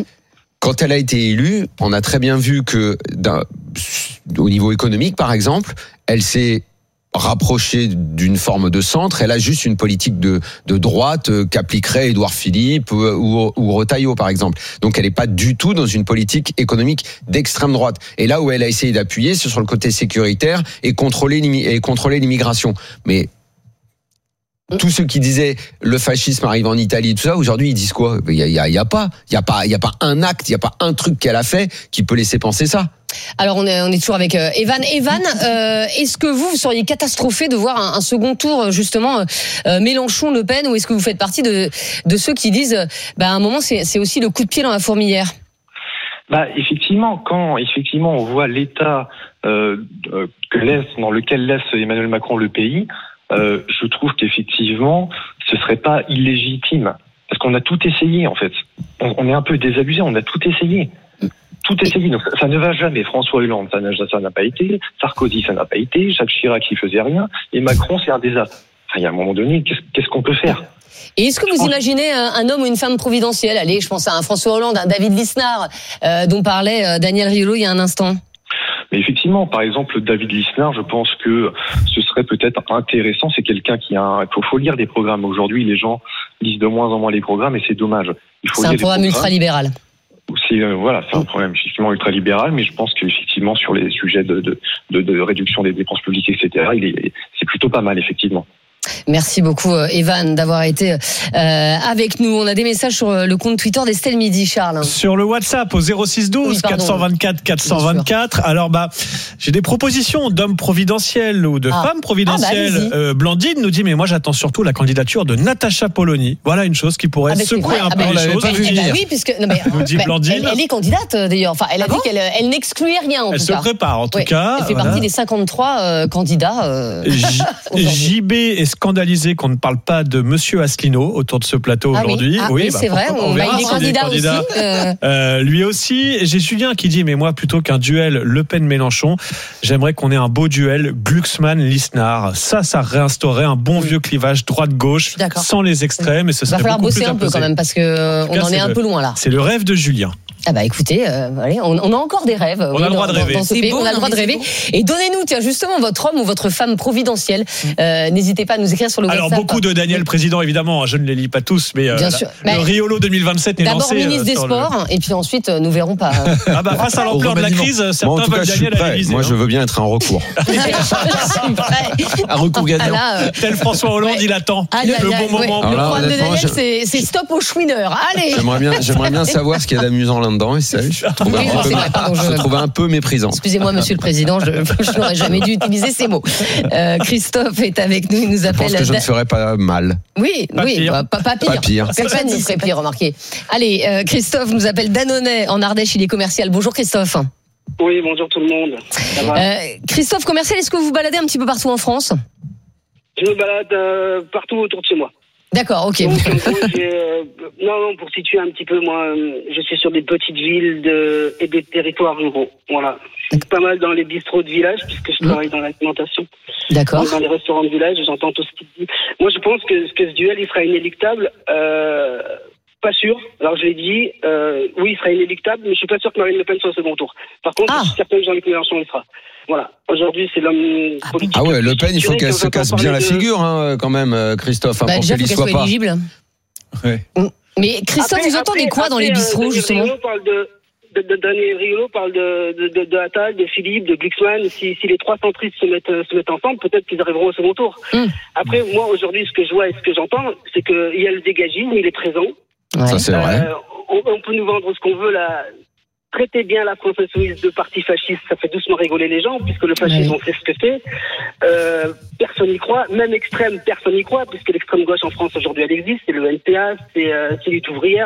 [SPEAKER 8] Quand elle a été élue, on a très bien vu que, au niveau économique, par exemple, elle s'est rapprochée d'une forme de centre. Elle a juste une politique de, de droite euh, qu'appliquerait Édouard Philippe ou, ou, ou Retailleau, par exemple. Donc, elle n'est pas du tout dans une politique économique d'extrême droite. Et là où elle a essayé d'appuyer, c'est sur le côté sécuritaire et contrôler, et contrôler l'immigration. Mais tous ceux qui disaient le fascisme arrive en Italie, tout ça, aujourd'hui ils disent quoi? Il y a, il y a, il y a pas, il y a pas, il y a pas un acte, il y a pas un truc qu'elle a fait qui peut laisser penser ça.
[SPEAKER 1] Alors on est, on est toujours avec euh, Evan. Evan, euh, est-ce que vous, vous seriez catastrophé de voir un, un second tour justement euh, Mélenchon-Le Pen, ou est-ce que vous faites partie de, de ceux qui disent, bah, à un moment c'est, c'est aussi le coup de pied dans la fourmilière?
[SPEAKER 4] Bah effectivement, quand effectivement on voit l'état euh, que laisse, dans lequel laisse Emmanuel Macron le pays. Euh, je trouve qu'effectivement, ce serait pas illégitime. Parce qu'on a tout essayé, en fait. On, on est un peu désabusé, on a tout essayé. Tout essayé. Donc, ça, ça ne va jamais. François Hollande, ça n'a, ça n'a pas été. Sarkozy, ça n'a pas été. Jacques Chirac, il faisait rien. Et Macron, c'est un désastre. Enfin, il y a un moment donné, qu'est-ce, qu'est-ce qu'on peut faire?
[SPEAKER 1] Et est-ce que vous imaginez un, un homme ou une femme providentielle? Allez, je pense à un François Hollande, un David Lisnard, euh, dont parlait euh, Daniel Riolo il y a un instant.
[SPEAKER 4] Mais effectivement, par exemple, David Lisnard, je pense que ce serait peut-être intéressant. C'est quelqu'un qui a un... Il faut, faut lire des programmes. Aujourd'hui, les gens lisent de moins en moins les programmes et c'est dommage. Il faut
[SPEAKER 1] c'est
[SPEAKER 4] lire
[SPEAKER 1] un programme ultralibéral.
[SPEAKER 4] C'est, euh, voilà, c'est un problème effectivement ultralibéral, mais je pense qu'effectivement, sur les sujets de, de, de, de réduction des dépenses publiques, et cetera, il est, c'est plutôt pas mal, effectivement.
[SPEAKER 1] Merci beaucoup, Evan, d'avoir été euh, avec nous. On a des messages sur le compte Twitter d'Estelle Midi, Charles.
[SPEAKER 3] Sur le WhatsApp au zéro six douze
[SPEAKER 1] oui,
[SPEAKER 3] quatre cent vingt-quatre quatre cent vingt-quatre. Alors, bah, j'ai des propositions d'hommes providentiels ou de
[SPEAKER 1] ah.
[SPEAKER 3] femmes providentielles.
[SPEAKER 1] Ah bah,
[SPEAKER 3] euh, Blandine nous dit, mais moi, j'attends surtout la candidature de Natacha Polony. Voilà une chose qui pourrait ah bah, secouer un ah peu bah, les choses.
[SPEAKER 1] Bah, bah, oui, puisque, non, mais,
[SPEAKER 3] nous dit
[SPEAKER 1] bah,
[SPEAKER 3] Blandine.
[SPEAKER 1] Elle, elle est candidate, d'ailleurs. Enfin, elle a ah dit bon qu'elle elle n'excluait rien, en
[SPEAKER 3] elle
[SPEAKER 1] tout
[SPEAKER 3] cas. Elle se prépare, en tout
[SPEAKER 1] ouais,
[SPEAKER 3] cas.
[SPEAKER 1] Elle fait
[SPEAKER 3] voilà.
[SPEAKER 1] partie des cinquante-trois euh, candidats. Euh,
[SPEAKER 3] J B est scandalisé qu'on ne parle pas de Monsieur Asselineau autour de ce plateau
[SPEAKER 1] ah
[SPEAKER 3] aujourd'hui.
[SPEAKER 1] Oui, ah, oui, oui bah, c'est vrai. On, on verra il est candidat, candidat aussi. Euh...
[SPEAKER 3] Euh, lui aussi. J'ai Julien qui dit, mais moi, plutôt qu'un duel Le Pen-Mélenchon, j'aimerais qu'on ait un beau duel Glucksmann-Lisnard. Ça, ça réinstaurerait un bon vieux clivage droite-gauche, sans les extrêmes. Et ce serait
[SPEAKER 1] il va falloir
[SPEAKER 3] beaucoup
[SPEAKER 1] bosser
[SPEAKER 3] plus
[SPEAKER 1] un peu
[SPEAKER 3] imposé.
[SPEAKER 1] quand même, parce qu'on en est un
[SPEAKER 3] le,
[SPEAKER 1] peu loin là.
[SPEAKER 3] C'est le rêve de Julien.
[SPEAKER 1] Ah bah écoutez, euh, allez, on, on a encore des rêves.
[SPEAKER 3] On
[SPEAKER 1] oui,
[SPEAKER 3] a le droit
[SPEAKER 1] dans,
[SPEAKER 3] de rêver.
[SPEAKER 1] Dans ce pays,
[SPEAKER 9] beau,
[SPEAKER 1] on a le droit de rêver. Et donnez-nous, tiens, justement, votre homme ou votre femme providentielle. Euh, n'hésitez pas à nous écrire sur le
[SPEAKER 3] Alors,
[SPEAKER 1] WhatsApp.
[SPEAKER 3] Alors beaucoup de Daniel Président, évidemment. Je ne les lis pas tous, mais euh,
[SPEAKER 1] bien sûr.
[SPEAKER 3] La,
[SPEAKER 1] bah,
[SPEAKER 3] le Riolo deux mille vingt-sept est
[SPEAKER 1] d'abord
[SPEAKER 3] lancé.
[SPEAKER 1] D'abord ministre
[SPEAKER 3] euh,
[SPEAKER 1] des Sports, le... et puis ensuite nous verrons pas.
[SPEAKER 3] Ah bah face à l'ampleur de la crise, certains
[SPEAKER 8] Moi, en tout cas,
[SPEAKER 3] veulent
[SPEAKER 8] je suis
[SPEAKER 3] Daniel à
[SPEAKER 8] prêt.
[SPEAKER 3] l'Élysée.
[SPEAKER 8] Moi,
[SPEAKER 3] hein.
[SPEAKER 8] je veux bien être un recours.
[SPEAKER 23] Un recours gagnant.
[SPEAKER 1] Ah là, euh...
[SPEAKER 3] Tel François Hollande, ouais. il attend
[SPEAKER 1] ah,
[SPEAKER 3] le
[SPEAKER 1] là,
[SPEAKER 3] bon
[SPEAKER 1] là,
[SPEAKER 3] moment.
[SPEAKER 1] Ouais.
[SPEAKER 8] Alors
[SPEAKER 1] le
[SPEAKER 8] là,
[SPEAKER 1] programme de Daniel,
[SPEAKER 8] je...
[SPEAKER 1] c'est, c'est stop au chouineur. Allez.
[SPEAKER 8] J'aimerais bien, j'aimerais bien savoir ce qu'il y a d'amusant là-dedans. Et ça, je trouve
[SPEAKER 1] oui,
[SPEAKER 8] un, peu,
[SPEAKER 1] vrai, pardon, je...
[SPEAKER 8] je trouve un peu méprisant.
[SPEAKER 1] Excusez-moi, Monsieur le Président, je, je n'aurais jamais dû utiliser ces mots. Euh, Christophe est avec nous, il nous appelle.
[SPEAKER 8] Je pense que je ne ferais pas mal.
[SPEAKER 1] Oui,
[SPEAKER 3] pas
[SPEAKER 1] oui,
[SPEAKER 3] pire.
[SPEAKER 1] Bah, pas, pas pire.
[SPEAKER 8] Pas pire.
[SPEAKER 1] Personne ne serait pire, remarquez. Allez, euh, Christophe nous appelle Danonnet en Ardèche, il est commercial. Bonjour Christophe.
[SPEAKER 7] Oui, bonjour tout le monde. Ça va
[SPEAKER 1] euh, Christophe, commercial, est-ce que vous vous baladez un petit peu partout en France?
[SPEAKER 7] Je me balade euh, partout autour de chez moi.
[SPEAKER 1] D'accord, ok.
[SPEAKER 7] Donc, en gros, j'ai, euh, non, non, pour situer un petit peu, moi, euh, je suis sur des petites villes de, et des territoires ruraux. Voilà. Je suis pas mal dans les bistrots de village, puisque je travaille dans l'alimentation.
[SPEAKER 1] D'accord.
[SPEAKER 7] Donc, dans les restaurants de village, j'entends tout ce qu'il dit. Moi, je pense que, que ce duel, il sera inéluctable. Euh, pas sûr. Alors, je l'ai dit, euh, oui, il sera inéluctable, mais je suis pas sûr que Marine Le Pen soit au second tour. Par contre, ah. je suis certain que Jean-Luc Mélenchon le sera. Voilà. Aujourd'hui, c'est l'homme politique.
[SPEAKER 8] Ah ouais, Le Pen, il faut qu'elle se casse bien la figure, hein, quand même, Christophe, hein,
[SPEAKER 1] bah,
[SPEAKER 8] pour
[SPEAKER 1] déjà,
[SPEAKER 8] qu'elle y
[SPEAKER 1] faut
[SPEAKER 8] soit
[SPEAKER 1] qu'elle
[SPEAKER 8] pas.
[SPEAKER 1] soit éligible.
[SPEAKER 8] Ouais.
[SPEAKER 1] Mais Christophe,
[SPEAKER 7] après,
[SPEAKER 1] vous entendez
[SPEAKER 7] après,
[SPEAKER 1] quoi
[SPEAKER 7] après,
[SPEAKER 1] dans les bistrots,
[SPEAKER 7] euh,
[SPEAKER 1] justement?
[SPEAKER 7] Riolo parle de, de, de, Daniel Riolo parle de, de, de, de Attal, de Philippe, de Glucksmann. Si, si les trois centristes se mettent, se mettent ensemble, peut-être qu'ils arriveront au second tour. Mm. Après, moi, aujourd'hui, ce que je vois et ce que j'entends, c'est qu'il y a le dégagisme, il est présent.
[SPEAKER 8] Ouais. Ça, c'est euh, vrai.
[SPEAKER 7] On, on peut nous vendre ce qu'on veut, là. Traitez bien la France insoumise de parti fasciste, ça fait doucement rigoler les gens, puisque le fascisme, ouais. on sait ce que c'est. Euh, personne n'y croit, même extrême, personne n'y croit, puisque l'extrême gauche en France aujourd'hui, elle existe, c'est le N P A, c'est, euh, c'est lutte ouvrière.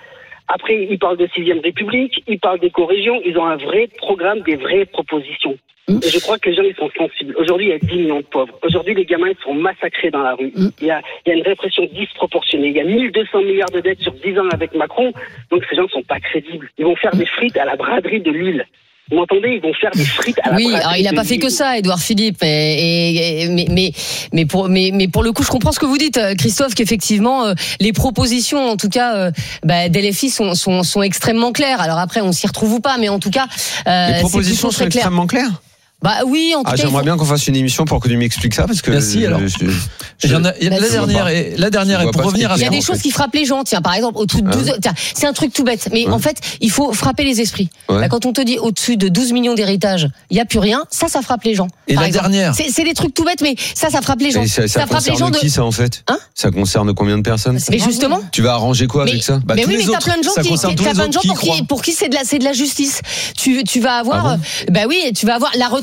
[SPEAKER 7] Après, ils parlent de sixième République, ils parlent d'éco-région, ils ont un vrai programme, des vraies propositions. Mmh. Et je crois que les gens, ils sont sensibles. Aujourd'hui, il y a dix millions de pauvres. Aujourd'hui, les gamins, ils sont massacrés dans la rue. Mmh. Il y a, il y a une répression disproportionnée. Il y a mille deux cents milliards de dettes sur dix ans avec Macron. Donc, ces gens ne sont pas crédibles. Ils vont faire des frites à la braderie de Lille. Vous m'entendez? Ils vont faire des frites à la
[SPEAKER 1] oui,
[SPEAKER 7] braderie.
[SPEAKER 1] Oui, alors il n'a pas fait que ça, Édouard Philippe. Et, et, et, mais, mais, mais, pour, mais, mais pour le coup, je comprends ce que vous dites, Christophe, qu'effectivement, euh, les propositions, en tout cas, euh, bah, d'L F I sont, sont, sont extrêmement claires. Alors après, on s'y retrouve ou pas, mais en tout cas, euh,
[SPEAKER 8] les propositions
[SPEAKER 1] c'est
[SPEAKER 8] sont
[SPEAKER 1] clair.
[SPEAKER 8] extrêmement claires.
[SPEAKER 1] Bah oui, en tout
[SPEAKER 8] ah,
[SPEAKER 1] cas.
[SPEAKER 8] j'aimerais
[SPEAKER 1] faut...
[SPEAKER 8] bien qu'on fasse une émission pour que tu m'expliques ça, parce que.
[SPEAKER 23] Merci,
[SPEAKER 8] je,
[SPEAKER 23] alors.
[SPEAKER 8] Je, je, je,
[SPEAKER 23] il y en a,
[SPEAKER 8] je,
[SPEAKER 23] la dernière, et, la dernière, et pour revenir à.
[SPEAKER 1] Il y a des choses qui frappent les gens. Tiens, par exemple, au-dessus de douze, hein? Tiens, c'est un truc tout bête. Mais ouais. en fait, il faut frapper les esprits. Ouais. Là, quand on te dit au-dessus de douze millions d'héritage, il n'y a plus rien, ça, ça frappe les gens.
[SPEAKER 23] Et la
[SPEAKER 1] exemple.
[SPEAKER 23] dernière.
[SPEAKER 1] C'est, c'est des trucs tout bêtes, mais ça, ça frappe les gens.
[SPEAKER 8] Et ça, ça,
[SPEAKER 1] ça frappe les gens
[SPEAKER 8] de. qui, ça, en fait?
[SPEAKER 1] Hein?
[SPEAKER 8] Ça concerne combien de personnes?
[SPEAKER 1] Mais justement.
[SPEAKER 8] Tu vas arranger quoi
[SPEAKER 1] mais,
[SPEAKER 8] avec ça?
[SPEAKER 1] Bah, mais oui, mais t'as plein de gens qui, t'as plein de gens pour qui, pour qui c'est de la, c'est de la justice. Tu, tu vas avoir, bah oui, tu vas avoir la retraite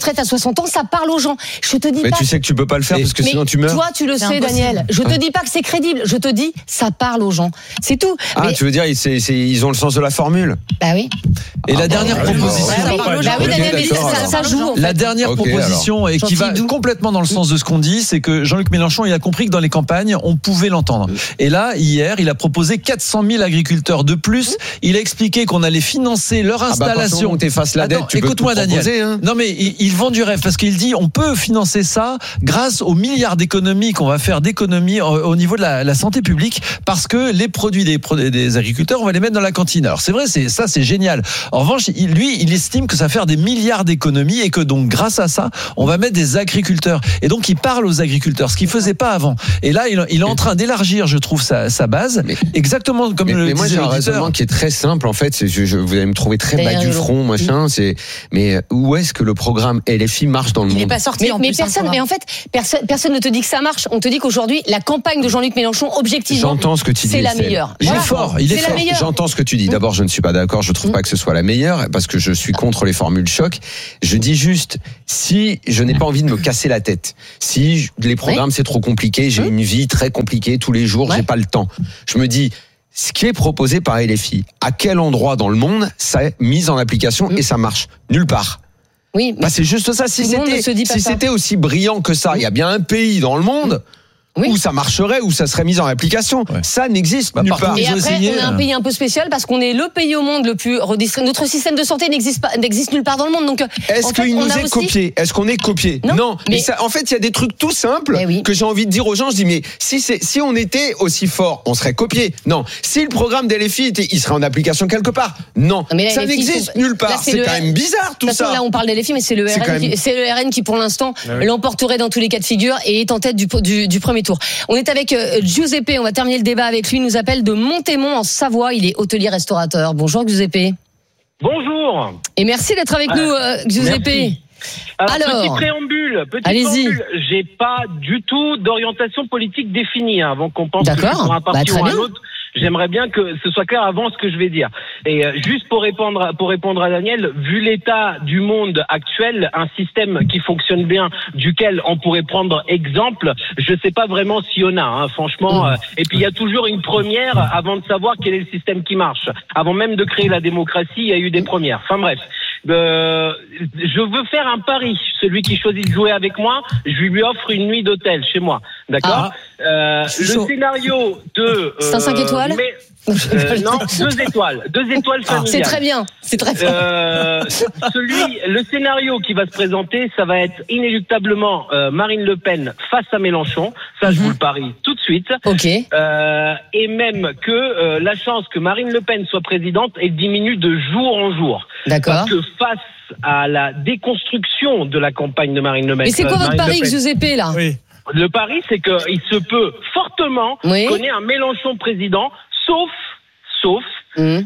[SPEAKER 1] retraite à soixante ans, ça parle aux gens. Je te dis
[SPEAKER 8] mais
[SPEAKER 1] pas.
[SPEAKER 8] tu sais que tu peux pas le faire parce que
[SPEAKER 1] mais
[SPEAKER 8] sinon tu meurs.
[SPEAKER 1] Toi, tu le
[SPEAKER 9] C'est
[SPEAKER 1] sais,
[SPEAKER 9] impossible.
[SPEAKER 1] Daniel. Je te dis pas que c'est crédible. Je te dis, ça parle aux gens. C'est tout.
[SPEAKER 8] Ah,
[SPEAKER 1] mais...
[SPEAKER 8] tu veux dire, c'est, c'est, ils ont le sens de la formule.
[SPEAKER 1] Bah oui.
[SPEAKER 23] Et la
[SPEAKER 8] Ah,
[SPEAKER 23] dernière
[SPEAKER 8] bah,
[SPEAKER 23] proposition.
[SPEAKER 1] Bah oui, bah oui,
[SPEAKER 8] Ok,
[SPEAKER 1] Daniel, mais
[SPEAKER 8] d'accord,
[SPEAKER 1] ça,
[SPEAKER 8] alors.
[SPEAKER 1] ça joue. En fait.
[SPEAKER 23] La dernière
[SPEAKER 8] Ok,
[SPEAKER 23] proposition et qui va
[SPEAKER 1] Gentil doux.
[SPEAKER 23] complètement dans le sens de ce qu'on dit, c'est que Jean-Luc Mélenchon, il a compris que dans les campagnes, on pouvait l'entendre. Et là, hier, il a proposé quatre cent mille agriculteurs de plus. Il a expliqué qu'on allait financer leur
[SPEAKER 8] Ah bah,
[SPEAKER 23] installation.
[SPEAKER 8] quand tu effaces la dette,
[SPEAKER 23] Attends,
[SPEAKER 8] tu peux
[SPEAKER 23] écoute-moi,
[SPEAKER 8] tout
[SPEAKER 23] Daniel.
[SPEAKER 8] proposer, hein.
[SPEAKER 23] Non, mais il, il vend du rêve parce qu'il dit on peut financer ça grâce aux milliards d'économies qu'on va faire d'économies au, au niveau de la, la santé publique parce que les produits des, des agriculteurs, on va les mettre dans la cantine. Alors, c'est vrai, c'est, ça, c'est génial. En revanche, il, lui, il estime que ça va faire des milliards d'économies et que donc, grâce à ça, on va mettre des agriculteurs. Et donc, il parle aux agriculteurs, ce qu'il faisait pas avant. Et là, il, il est en train d'élargir, je trouve, sa, sa base. Mais, exactement comme
[SPEAKER 8] mais,
[SPEAKER 23] le
[SPEAKER 8] mais moi,
[SPEAKER 23] disait
[SPEAKER 8] j'ai un
[SPEAKER 23] l'auditeur.
[SPEAKER 8] raisonnement qui est très simple, en fait. C'est, je, je, vous allez me trouver très bas du front, machin. C'est, mais où est-ce que le programme L F I marche dans le
[SPEAKER 9] Il
[SPEAKER 8] monde?
[SPEAKER 9] n'est pas sorti
[SPEAKER 1] Mais,
[SPEAKER 9] en
[SPEAKER 1] mais
[SPEAKER 9] plus. hein,
[SPEAKER 1] personne,
[SPEAKER 9] le
[SPEAKER 1] mais en fait, personne, personne ne te dit que ça marche. On te dit qu'aujourd'hui, la campagne de Jean-Luc Mélenchon, objectivement,
[SPEAKER 8] J'entends ce que tu dis.
[SPEAKER 1] c'est la
[SPEAKER 8] Estelle.
[SPEAKER 1] meilleure.
[SPEAKER 8] Il
[SPEAKER 1] Voilà.
[SPEAKER 8] est fort, il est,
[SPEAKER 1] C'est la
[SPEAKER 8] fort.
[SPEAKER 1] meilleure.
[SPEAKER 8] J'entends ce que tu dis. D'abord, je ne suis pas d'accord. Je trouve pas que ce soit la meilleure parce que je suis contre les formules choc. Je dis juste, si je n'ai pas envie de me casser la tête, si les programmes c'est trop compliqué, j'ai une vie très compliquée tous les jours, j'ai pas le temps. Je me dis, ce qui est proposé par L F I, à quel endroit dans le monde ça est mis en application et ça marche? Nulle part.
[SPEAKER 1] Oui,
[SPEAKER 8] bah c'est juste ça. Si
[SPEAKER 1] tout le monde ne
[SPEAKER 8] c'était,
[SPEAKER 1] se dit pas
[SPEAKER 8] si
[SPEAKER 1] ça.
[SPEAKER 8] c'était aussi brillant que ça, il y a bien un pays dans le monde où ça marcherait, où ça serait mis en application. Ça n'existe nulle part.
[SPEAKER 1] Et après, on est un pays un peu spécial parce qu'on est le pays au monde le plus redistribué. Notre système de santé n'existe pas, n'existe nulle part dans le monde. Donc,
[SPEAKER 8] est-ce
[SPEAKER 1] en fait,
[SPEAKER 8] qu'il
[SPEAKER 1] on
[SPEAKER 8] nous
[SPEAKER 1] a
[SPEAKER 8] est
[SPEAKER 1] aussi...
[SPEAKER 8] copié? Est-ce qu'on est copié?
[SPEAKER 1] Non.
[SPEAKER 8] Non. Mais,
[SPEAKER 1] Mais
[SPEAKER 8] ça, en fait, il y a des trucs tout simples que j'ai envie de dire aux gens. Je dis, mais si c'est, si on était aussi fort, on serait copié. Non. Si le programme d'L F I était, il serait en application quelque part. Non.
[SPEAKER 1] Mais là,
[SPEAKER 8] ça
[SPEAKER 1] L F I,
[SPEAKER 8] n'existe
[SPEAKER 1] faut-
[SPEAKER 8] nulle part.
[SPEAKER 1] là,
[SPEAKER 8] C'est
[SPEAKER 1] le
[SPEAKER 8] quand
[SPEAKER 1] R-
[SPEAKER 8] même bizarre tout
[SPEAKER 1] De toute façon,
[SPEAKER 8] ça.
[SPEAKER 1] là, on parle d'L F I, mais c'est le,
[SPEAKER 8] C'est
[SPEAKER 1] R N
[SPEAKER 8] quand même-
[SPEAKER 1] qui, c'est le R N qui, pour l'instant,
[SPEAKER 8] Ah oui.
[SPEAKER 1] l'emporterait dans tous les cas de figure et est en tête du, du, du premier tour. On est avec euh, Giuseppe. On va terminer le débat avec lui. Il nous appelle de Montémont en Savoie. Il est hôtelier-restaurateur. Bonjour, Giuseppe.
[SPEAKER 5] Bonjour.
[SPEAKER 1] Et merci d'être avec
[SPEAKER 5] Ah,
[SPEAKER 1] nous, euh, Giuseppe.
[SPEAKER 5] merci. Alors,
[SPEAKER 1] Alors,
[SPEAKER 5] petit préambule, petit
[SPEAKER 1] allez-y.
[SPEAKER 5] préambule. J'ai pas du tout d'orientation politique définie hein, avant qu'on pense que je
[SPEAKER 1] D'accord.
[SPEAKER 5] suis sur un parti
[SPEAKER 1] Bah, très
[SPEAKER 5] ou un
[SPEAKER 1] bien.
[SPEAKER 5] autre. J'aimerais bien que ce soit clair avant ce que je vais dire. Et euh, juste pour répondre, pour répondre à Daniel, vu l'état du monde actuel, un système qui fonctionne bien, duquel on pourrait prendre exemple, je sais pas vraiment s'il y en a, hein, franchement.
[SPEAKER 1] Mmh.
[SPEAKER 5] euh, et puis il y a toujours une première avant de savoir quel est le système qui marche. Avant même de créer la démocratie, il y a eu des premières. Enfin bref. Euh, je veux faire un pari. Celui qui choisit de jouer avec moi, je lui offre une nuit d'hôtel chez moi. D'accord. Euh,
[SPEAKER 1] Je suis
[SPEAKER 5] le
[SPEAKER 1] chaud.
[SPEAKER 5] scénario de.
[SPEAKER 1] C'est un cinq
[SPEAKER 5] euh,
[SPEAKER 1] étoiles
[SPEAKER 5] mais- euh, non, deux étoiles. Deux étoiles
[SPEAKER 1] Ah,
[SPEAKER 5] familiales.
[SPEAKER 1] c'est très bien. C'est très fort.
[SPEAKER 5] Euh, celui, le scénario qui va se présenter, ça va être inéluctablement euh, Marine Le Pen face à Mélenchon. Ça, je vous le parie tout de suite.
[SPEAKER 1] Ok.
[SPEAKER 5] Euh, et même que euh, la chance que Marine Le Pen soit présidente, elle diminue de jour en jour.
[SPEAKER 1] D'accord.
[SPEAKER 5] Parce que face à la déconstruction de la campagne de Marine Le Pen.
[SPEAKER 1] Mais c'est quoi votre
[SPEAKER 5] Marine Le
[SPEAKER 1] pari,
[SPEAKER 5] Pen-
[SPEAKER 1] Giuseppe, là?
[SPEAKER 5] Le pari, c'est qu'il se peut fortement
[SPEAKER 1] Oui.
[SPEAKER 5] qu'on ait un Mélenchon président, sauf, sauf,
[SPEAKER 1] Mmh.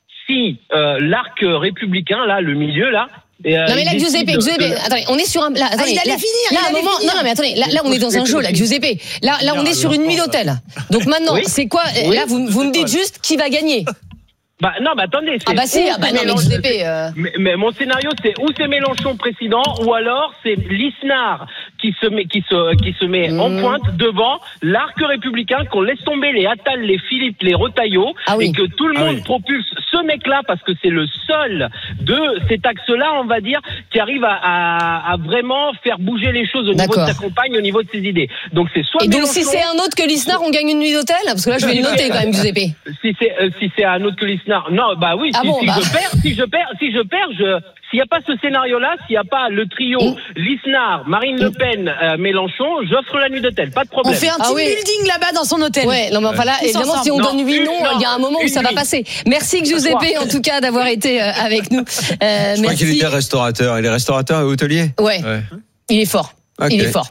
[SPEAKER 5] si euh, l'arc républicain, là, le milieu, là. et, euh,
[SPEAKER 1] Non mais là
[SPEAKER 5] il
[SPEAKER 1] Giuseppe,
[SPEAKER 5] décide
[SPEAKER 1] Giuseppe,
[SPEAKER 5] de-
[SPEAKER 1] attendez, on est sur un là, attendez,
[SPEAKER 9] il allait
[SPEAKER 1] là,
[SPEAKER 9] finir,
[SPEAKER 1] là,
[SPEAKER 9] il
[SPEAKER 1] un
[SPEAKER 9] allait
[SPEAKER 1] moment,
[SPEAKER 9] finir.
[SPEAKER 1] non non mais attendez, là, là on est dans un jeu là Giuseppe. Là là on est sur une nuit d'hôtel. Donc maintenant,
[SPEAKER 5] Oui.
[SPEAKER 1] c'est quoi
[SPEAKER 5] Oui.
[SPEAKER 1] là vous vous me dites juste qui va gagner.
[SPEAKER 5] Bah non, mais attendez.
[SPEAKER 1] Ah bah si,
[SPEAKER 5] ou
[SPEAKER 1] ah bah
[SPEAKER 5] c'est
[SPEAKER 1] non mais
[SPEAKER 5] Mélenchon-
[SPEAKER 1] Giuseppe euh,
[SPEAKER 5] Mais, mais mon scénario, c'est ou c'est Mélenchon président, ou alors c'est Lisnard qui se met, qui se, qui se met
[SPEAKER 1] Mmh.
[SPEAKER 5] en pointe devant l'arc républicain, qu'on laisse tomber les Attal, les Philippe, les Retailleau,
[SPEAKER 1] Ah oui.
[SPEAKER 5] et que tout le
[SPEAKER 3] Ah
[SPEAKER 5] monde
[SPEAKER 3] oui.
[SPEAKER 5] propulse ce mec-là parce que c'est le seul de cet axe-là, on va dire, qui arrive à, à, à vraiment faire bouger les choses au niveau
[SPEAKER 1] D'accord.
[SPEAKER 5] de sa campagne, au niveau de ses idées. Donc c'est soit
[SPEAKER 1] et donc
[SPEAKER 5] Mélenchon,
[SPEAKER 1] si c'est un autre que Lisnard, on gagne une nuit d'hôtel parce que là je vais le noter quand même Giuseppe.
[SPEAKER 5] si c'est euh, si c'est un autre que Lisnard, non, bah oui.
[SPEAKER 1] Ah
[SPEAKER 5] si
[SPEAKER 1] bon,
[SPEAKER 5] si
[SPEAKER 1] bah.
[SPEAKER 5] je perds, si je perds, si je perds, je s'il n'y a pas ce scénario-là, s'il n'y a pas le trio
[SPEAKER 1] Mm.
[SPEAKER 5] Lisnard, Marine Le Pen, euh, Mélenchon, j'offre la nuit d'hôtel, pas de
[SPEAKER 9] On
[SPEAKER 5] problème.
[SPEAKER 9] fait un
[SPEAKER 1] Ah
[SPEAKER 9] team
[SPEAKER 1] oui.
[SPEAKER 9] building là-bas dans son hôtel.
[SPEAKER 1] Ouais, non mais enfin là
[SPEAKER 9] Tous
[SPEAKER 1] évidemment
[SPEAKER 9] ensemble.
[SPEAKER 1] si on
[SPEAKER 5] Non,
[SPEAKER 1] donne huit
[SPEAKER 5] une-
[SPEAKER 1] noms, il y a un moment où
[SPEAKER 5] une
[SPEAKER 1] ça va
[SPEAKER 5] nuit.
[SPEAKER 1] passer. Merci Giuseppe
[SPEAKER 5] soir.
[SPEAKER 1] en tout cas d'avoir été euh, avec nous. Euh,
[SPEAKER 8] Je crois qu'il
[SPEAKER 1] merci.
[SPEAKER 8] était restaurateur. Il est restaurateur et hôtelier.
[SPEAKER 1] Ouais. Il est fort.
[SPEAKER 8] Okay.
[SPEAKER 1] Il est fort.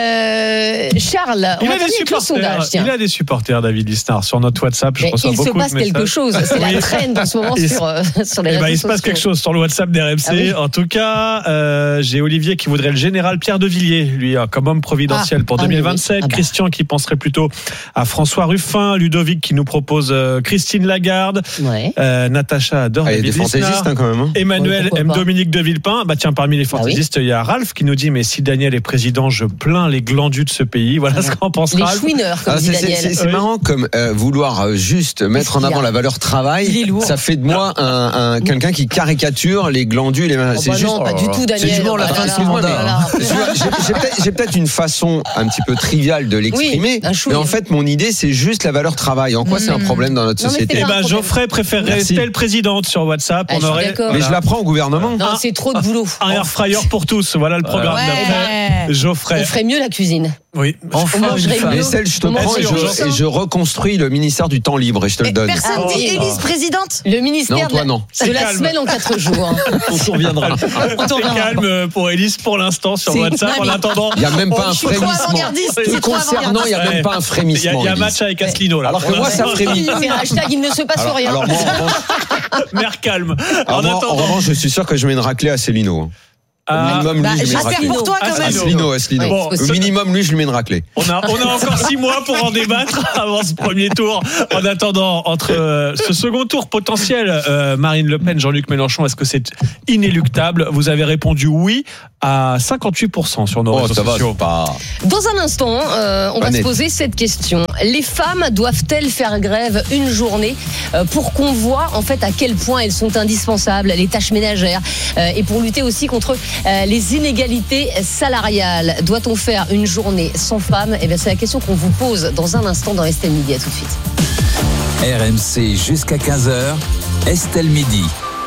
[SPEAKER 1] Euh, Charles, on
[SPEAKER 3] il
[SPEAKER 1] va
[SPEAKER 3] a, des
[SPEAKER 1] terminer avec le sondage.
[SPEAKER 3] supporters, il a des supporters, David Lisnard, sur notre WhatsApp. Je
[SPEAKER 1] Mais
[SPEAKER 3] reçois
[SPEAKER 1] il se
[SPEAKER 3] beaucoup
[SPEAKER 1] passe
[SPEAKER 3] de
[SPEAKER 1] quelque
[SPEAKER 3] messages.
[SPEAKER 1] chose. C'est la
[SPEAKER 3] Oui.
[SPEAKER 1] trend en ce moment
[SPEAKER 3] Il
[SPEAKER 1] sur, euh, sur les
[SPEAKER 3] Eh
[SPEAKER 1] réseaux
[SPEAKER 3] ben, il se
[SPEAKER 1] sociaux.
[SPEAKER 3] passe quelque chose sur le WhatsApp d'R M C.
[SPEAKER 1] Ah oui.
[SPEAKER 3] En tout cas, euh, j'ai Olivier qui voudrait le général Pierre de Villiers, lui, euh, comme homme providentiel
[SPEAKER 1] Ah,
[SPEAKER 3] pour
[SPEAKER 1] ah,
[SPEAKER 3] deux mille
[SPEAKER 1] oui,
[SPEAKER 3] vingt-sept.
[SPEAKER 1] oui. Ah bah.
[SPEAKER 3] Christian qui penserait plutôt à François Ruffin. Ludovic qui nous propose euh, Christine Lagarde.
[SPEAKER 1] Ouais.
[SPEAKER 3] Euh, Natacha adore
[SPEAKER 8] Ah, il y a
[SPEAKER 3] David
[SPEAKER 8] des
[SPEAKER 3] Lisnard.
[SPEAKER 8] fantaisistes hein, quand même. Hein.
[SPEAKER 3] Emmanuel
[SPEAKER 1] Ouais, pourquoi
[SPEAKER 3] aime
[SPEAKER 1] pas.
[SPEAKER 3] Dominique de Villepin. Bah tiens, parmi les fantaisistes, il y a Ralph qui nous dit mais si Daniel est président, je plains les glandus de ce pays. Voilà ce qu'en pense
[SPEAKER 1] Les
[SPEAKER 3] Ralph.
[SPEAKER 1] chouineurs, comme
[SPEAKER 8] Ah,
[SPEAKER 1] dit
[SPEAKER 8] c'est, c'est,
[SPEAKER 1] Daniel.
[SPEAKER 8] c'est, c'est
[SPEAKER 3] Oui.
[SPEAKER 8] marrant comme euh, vouloir euh, juste mettre en
[SPEAKER 1] qu'il y a
[SPEAKER 8] avant la valeur travail.
[SPEAKER 9] Il est lourd.
[SPEAKER 8] Ça fait de moi un, un quelqu'un qui caricature les glandules. Les...
[SPEAKER 1] Oh,
[SPEAKER 8] c'est
[SPEAKER 1] bah
[SPEAKER 8] juste.
[SPEAKER 1] non, pas du tout, Daniel.
[SPEAKER 8] C'est justement la
[SPEAKER 1] Oh,
[SPEAKER 8] fin de
[SPEAKER 1] là
[SPEAKER 8] son
[SPEAKER 1] là,
[SPEAKER 8] mandat.
[SPEAKER 1] là là.
[SPEAKER 8] J'ai, j'ai peut-être, j'ai peut-être une façon un petit peu triviale de l'exprimer,
[SPEAKER 1] Oui, un chouille.
[SPEAKER 8] mais en fait mon idée c'est juste la valeur travail. En quoi
[SPEAKER 1] Mmh.
[SPEAKER 8] c'est un problème dans notre
[SPEAKER 1] Non, mais
[SPEAKER 8] société
[SPEAKER 1] c'est
[SPEAKER 3] Eh
[SPEAKER 1] pas un
[SPEAKER 3] ben,
[SPEAKER 1] problème.
[SPEAKER 3] Geoffrey préférerait
[SPEAKER 8] Merci.
[SPEAKER 3] Estelle présidente sur WhatsApp.
[SPEAKER 1] Ah, je
[SPEAKER 3] On
[SPEAKER 1] suis
[SPEAKER 3] aurait
[SPEAKER 1] d'accord.
[SPEAKER 8] Mais je la prends au gouvernement.
[SPEAKER 1] Non, c'est trop de boulot.
[SPEAKER 3] un air fryer pour tous. Voilà le programme
[SPEAKER 9] Ouais.
[SPEAKER 3] d'après.
[SPEAKER 1] On
[SPEAKER 3] Geoffrey.
[SPEAKER 1] ferait mieux la cuisine.
[SPEAKER 3] Oui.
[SPEAKER 1] On mangerait mieux.
[SPEAKER 8] Mais celle, je te
[SPEAKER 1] On
[SPEAKER 8] prends
[SPEAKER 1] mangerait
[SPEAKER 8] et
[SPEAKER 1] mieux.
[SPEAKER 8] je, et je reconstruis le ministère du temps libre et je te le
[SPEAKER 9] Mais
[SPEAKER 8] donne.
[SPEAKER 9] personne
[SPEAKER 1] Ah,
[SPEAKER 9] dit
[SPEAKER 1] oui.
[SPEAKER 9] Élise présidente.
[SPEAKER 1] Le ministère
[SPEAKER 8] Non, toi,
[SPEAKER 1] de,
[SPEAKER 8] non.
[SPEAKER 1] de la
[SPEAKER 3] Calme.
[SPEAKER 1] semaine en quatre jours.
[SPEAKER 23] On s'y reviendra.
[SPEAKER 3] C'est calme pour Élise pour l'instant sur
[SPEAKER 9] C'est-
[SPEAKER 3] WhatsApp.
[SPEAKER 9] Non,
[SPEAKER 3] En
[SPEAKER 9] mais-
[SPEAKER 3] attendant,
[SPEAKER 8] Il n'y a même pas un
[SPEAKER 9] Je suis trop
[SPEAKER 8] frémissement.
[SPEAKER 9] avant-gardiste.
[SPEAKER 8] Te
[SPEAKER 9] C'est trop
[SPEAKER 8] concernant, il n'y a
[SPEAKER 3] Ouais.
[SPEAKER 8] même pas un
[SPEAKER 3] il y a,
[SPEAKER 8] frémissement.
[SPEAKER 3] il y a un
[SPEAKER 8] Élise.
[SPEAKER 3] match avec Asselineau là.
[SPEAKER 8] Alors que
[SPEAKER 3] Pour
[SPEAKER 8] moi, ça
[SPEAKER 3] l'instant,
[SPEAKER 8] frémit.
[SPEAKER 1] C'est hashtag il ne se passe
[SPEAKER 8] Alors,
[SPEAKER 1] rien.
[SPEAKER 8] alors moi, en revanche,
[SPEAKER 3] Mère calme.
[SPEAKER 8] alors
[SPEAKER 3] En
[SPEAKER 8] moi, en
[SPEAKER 3] attendant,
[SPEAKER 8] revanche, je suis sûr que je mets une raclée à Célino. Au
[SPEAKER 3] Ah,
[SPEAKER 8] minimum,
[SPEAKER 9] Bah,
[SPEAKER 8] lui, je mets une
[SPEAKER 9] j'espère
[SPEAKER 8] raclée.
[SPEAKER 9] pour toi quand même.
[SPEAKER 8] Asselineau, Asselineau.
[SPEAKER 3] Bon,
[SPEAKER 8] Au minimum, lui, je lui mets une raclée.
[SPEAKER 3] on a, on a encore six mois pour en débattre avant ce premier tour. En attendant, entre euh, ce second tour potentiel, euh, Marine Le Pen, Jean-Luc Mélenchon, est-ce que c'est inéluctable? Vous avez répondu oui à cinquante-huit pour cent sur nos
[SPEAKER 8] Oh,
[SPEAKER 3] réseaux
[SPEAKER 8] ça va,
[SPEAKER 3] sociaux.
[SPEAKER 8] c'est pas.
[SPEAKER 1] Dans un instant, euh, on
[SPEAKER 8] Pas
[SPEAKER 1] va
[SPEAKER 8] net.
[SPEAKER 1] se poser cette question. Les femmes doivent-elles faire grève une journée euh, pour qu'on voit en fait à quel point elles sont indispensables, les tâches ménagères, euh, et pour lutter aussi contre euh, les inégalités salariales? Doit-on faire une journée sans femmes? Eh bien, c'est la question qu'on vous pose dans un instant dans Estelle Midi. À tout de suite.
[SPEAKER 2] R M C jusqu'à quinze heures, Estelle Midi.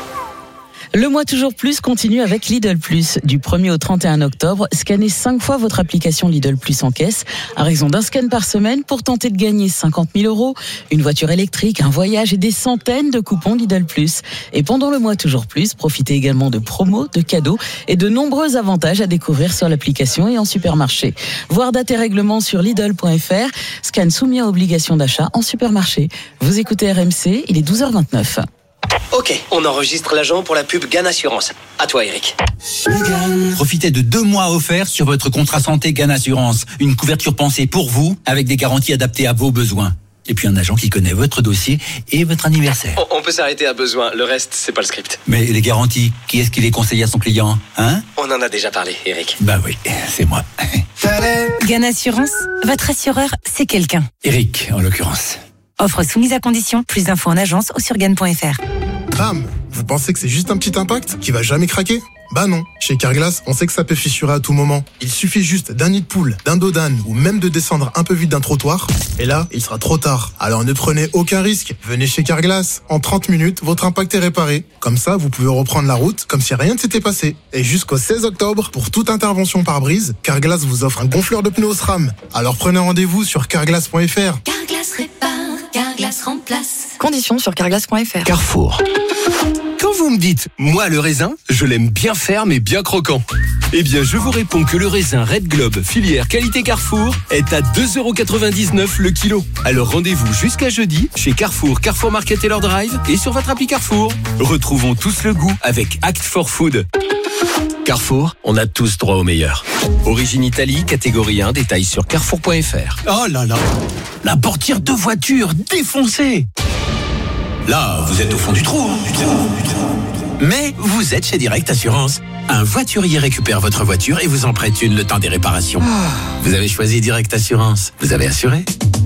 [SPEAKER 6] Le mois toujours plus continue avec Lidl Plus. Du premier au trente et un octobre, scannez cinq fois votre application Lidl Plus en caisse, à raison d'un scan par semaine pour tenter de gagner cinquante mille euros, une voiture électrique, un voyage et des centaines de coupons Lidl Plus. Et pendant le mois toujours plus, profitez également de promos, de cadeaux et de nombreux avantages à découvrir sur l'application et en supermarché. Voir date et règlement sur Lidl point F R, scan soumis à obligation d'achat en supermarché. Vous écoutez R M C, il est douze heures vingt-neuf.
[SPEAKER 11] Ok, on enregistre l'agent pour la pub Gann Assurance. À toi, Eric.
[SPEAKER 22] Profitez de deux mois offerts sur votre contrat santé Gann Assurance. Une couverture pensée pour vous, avec des garanties adaptées à vos besoins. Et puis un agent qui connaît votre dossier et votre anniversaire.
[SPEAKER 11] On, on peut s'arrêter à besoin, le reste, c'est pas le script.
[SPEAKER 22] Mais les garanties, qui est-ce qui les conseille à son client, hein?
[SPEAKER 11] On en a déjà parlé, Eric.
[SPEAKER 22] Bah oui, c'est moi.
[SPEAKER 10] Gann Assurance, votre assureur, c'est quelqu'un.
[SPEAKER 22] Eric, en l'occurrence.
[SPEAKER 10] Offre soumise à condition, plus d'infos en agence ou sur gann point F R.
[SPEAKER 24] Bam! Vous pensez que c'est juste un petit impact qui va jamais craquer? Bah non. Chez Carglass, on sait que ça peut fissurer à tout moment. Il suffit juste d'un nid de poule, d'un dos d'âne ou même de descendre un peu vite d'un trottoir. Et là, il sera trop tard. Alors ne prenez aucun risque. Venez chez Carglass. En trente minutes, votre impact est réparé. Comme ça, vous pouvez reprendre la route comme si rien ne s'était passé. Et jusqu'au seize octobre, pour toute intervention par brise, Carglass vous offre un gonfleur de pneus au SRAM. Alors prenez rendez-vous sur carglass point F R.
[SPEAKER 25] Carglass répare, Carglass remplace.
[SPEAKER 26] Conditions sur carglass point F R.
[SPEAKER 27] Carrefour. Quand vous me dites, moi le raisin, je l'aime bien ferme et bien croquant. Eh bien, je vous réponds que le raisin Red Globe, filière qualité Carrefour, est à deux euros quatre-vingt-dix-neuf le kilo. Alors rendez-vous jusqu'à jeudi chez Carrefour, Carrefour Market et leur drive et sur votre appli Carrefour. Retrouvons tous le goût avec Act for Food. Carrefour, on a tous droit au meilleur. Origine Italie, catégorie un, détails sur carrefour point F R.
[SPEAKER 22] Oh là là, la portière de voiture défoncée. Là, vous êtes au fond du trou, du trou, du trou. Mais vous êtes chez Direct Assurance. Un voiturier récupère votre voiture et vous en prête une le temps des réparations. Vous avez choisi Direct Assurance. Vous avez assuré.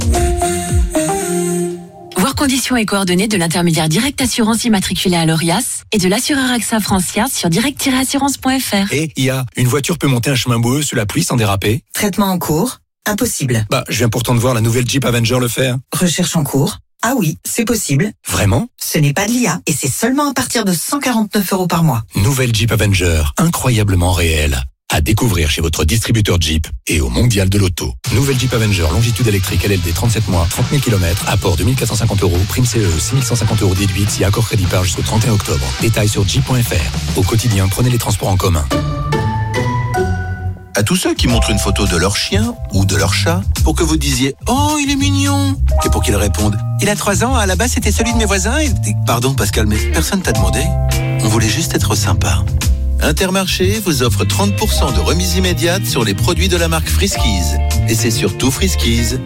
[SPEAKER 10] Voir conditions et coordonnées de l'intermédiaire Direct Assurance immatriculé à l'Orias et de l'assureur AXA Francia sur direct tiret assurance point F R.
[SPEAKER 22] Et I A, une voiture peut monter un chemin boueux sous la pluie sans déraper?
[SPEAKER 26] Traitement en cours. Impossible.
[SPEAKER 22] Bah, je viens pourtant de voir la nouvelle Jeep Avenger le faire.
[SPEAKER 26] Recherche en cours. Ah oui, c'est possible.
[SPEAKER 22] Vraiment?
[SPEAKER 26] Ce n'est pas de l'I A et c'est seulement à partir de cent quarante-neuf euros par mois.
[SPEAKER 22] Nouvelle Jeep Avenger, incroyablement réelle. À découvrir chez votre distributeur Jeep et au Mondial de l'Auto. Nouvelle Jeep Avenger, longitude électrique L L D trente-sept mois, trente mille kilomètres, apport deux mille quatre cent cinquante euros, prime C E, six mille cent cinquante euros déduite si accord crédit par jusqu'au trente et un octobre. Détails sur jeep point F R. Au quotidien, prenez les transports en commun. À tous ceux qui montrent une photo de leur chien ou de leur chat pour que vous disiez « Oh, il est mignon !» et pour qu'ils répondent « Il a trois ans, à la base c'était celui de mes voisins et... » Pardon Pascal, mais personne t'a demandé. On voulait juste être sympa. Intermarché vous offre trente pour cent de remise immédiate sur les produits de la marque Friskies. Et c'est surtout Friskies.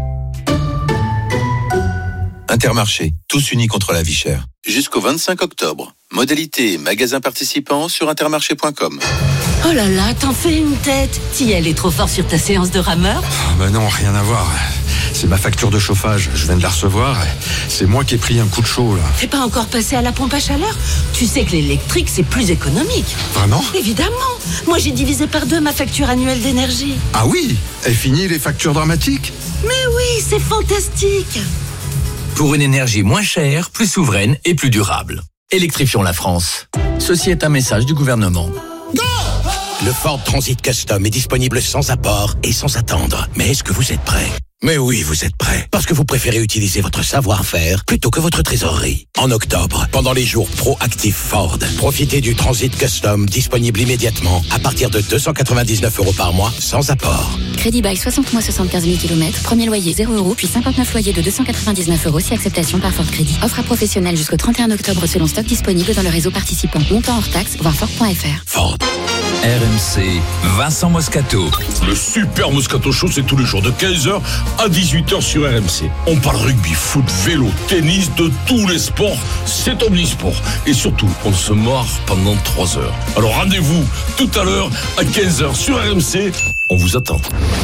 [SPEAKER 22] Intermarché, tous unis contre la vie chère. Jusqu'au vingt-cinq octobre. Modalité et magasins participants sur intermarché point com.
[SPEAKER 12] Oh là là, t'en fais une tête. T'y allais trop fort sur ta séance de rameur?
[SPEAKER 13] Bah non, rien à voir. C'est ma facture de chauffage, je viens de la recevoir. C'est moi qui ai pris un coup de chaud là.
[SPEAKER 12] T'es pas encore passé à la pompe à chaleur? Tu sais que l'électrique c'est plus économique.
[SPEAKER 13] Vraiment?
[SPEAKER 12] Évidemment. Moi j'ai divisé par deux ma facture annuelle d'énergie.
[SPEAKER 13] Ah oui? Et fini les factures dramatiques?
[SPEAKER 12] Mais oui, c'est fantastique.
[SPEAKER 22] Pour une énergie moins chère, plus souveraine et plus durable. Électrifions la France. Ceci est un message du gouvernement. Le Ford Transit Custom est disponible sans apport et sans attendre. Mais est-ce que vous êtes prêts? Mais oui, vous êtes prêts. Parce que vous préférez utiliser votre savoir-faire plutôt que votre trésorerie. En octobre, pendant les jours Pro-Active Ford, profitez du Transit Custom disponible immédiatement à partir de deux cent quatre-vingt-dix-neuf euros par mois sans apport.
[SPEAKER 14] Crédit bail soixante mois soixante-quinze mille kilomètres, premier loyer zéro euros, puis cinquante-neuf loyers de deux cent quatre-vingt-dix-neuf euros si acceptation par Ford Crédit. Offre à professionnels jusqu'au trente et un octobre selon stock disponible dans le réseau participant. Montant hors taxe, voir Ford point F R.
[SPEAKER 22] Ford.
[SPEAKER 2] R M C, Vincent Moscato.
[SPEAKER 15] Le super Moscato Show, c'est tous les jours de quinze heures à dix-huit heures sur R M C. On parle rugby, foot, vélo, tennis, de tous les sports. C'est omnisport. Et surtout, on se marre pendant trois heures. Alors rendez-vous tout à l'heure à quinze heures sur R M C. On vous attend.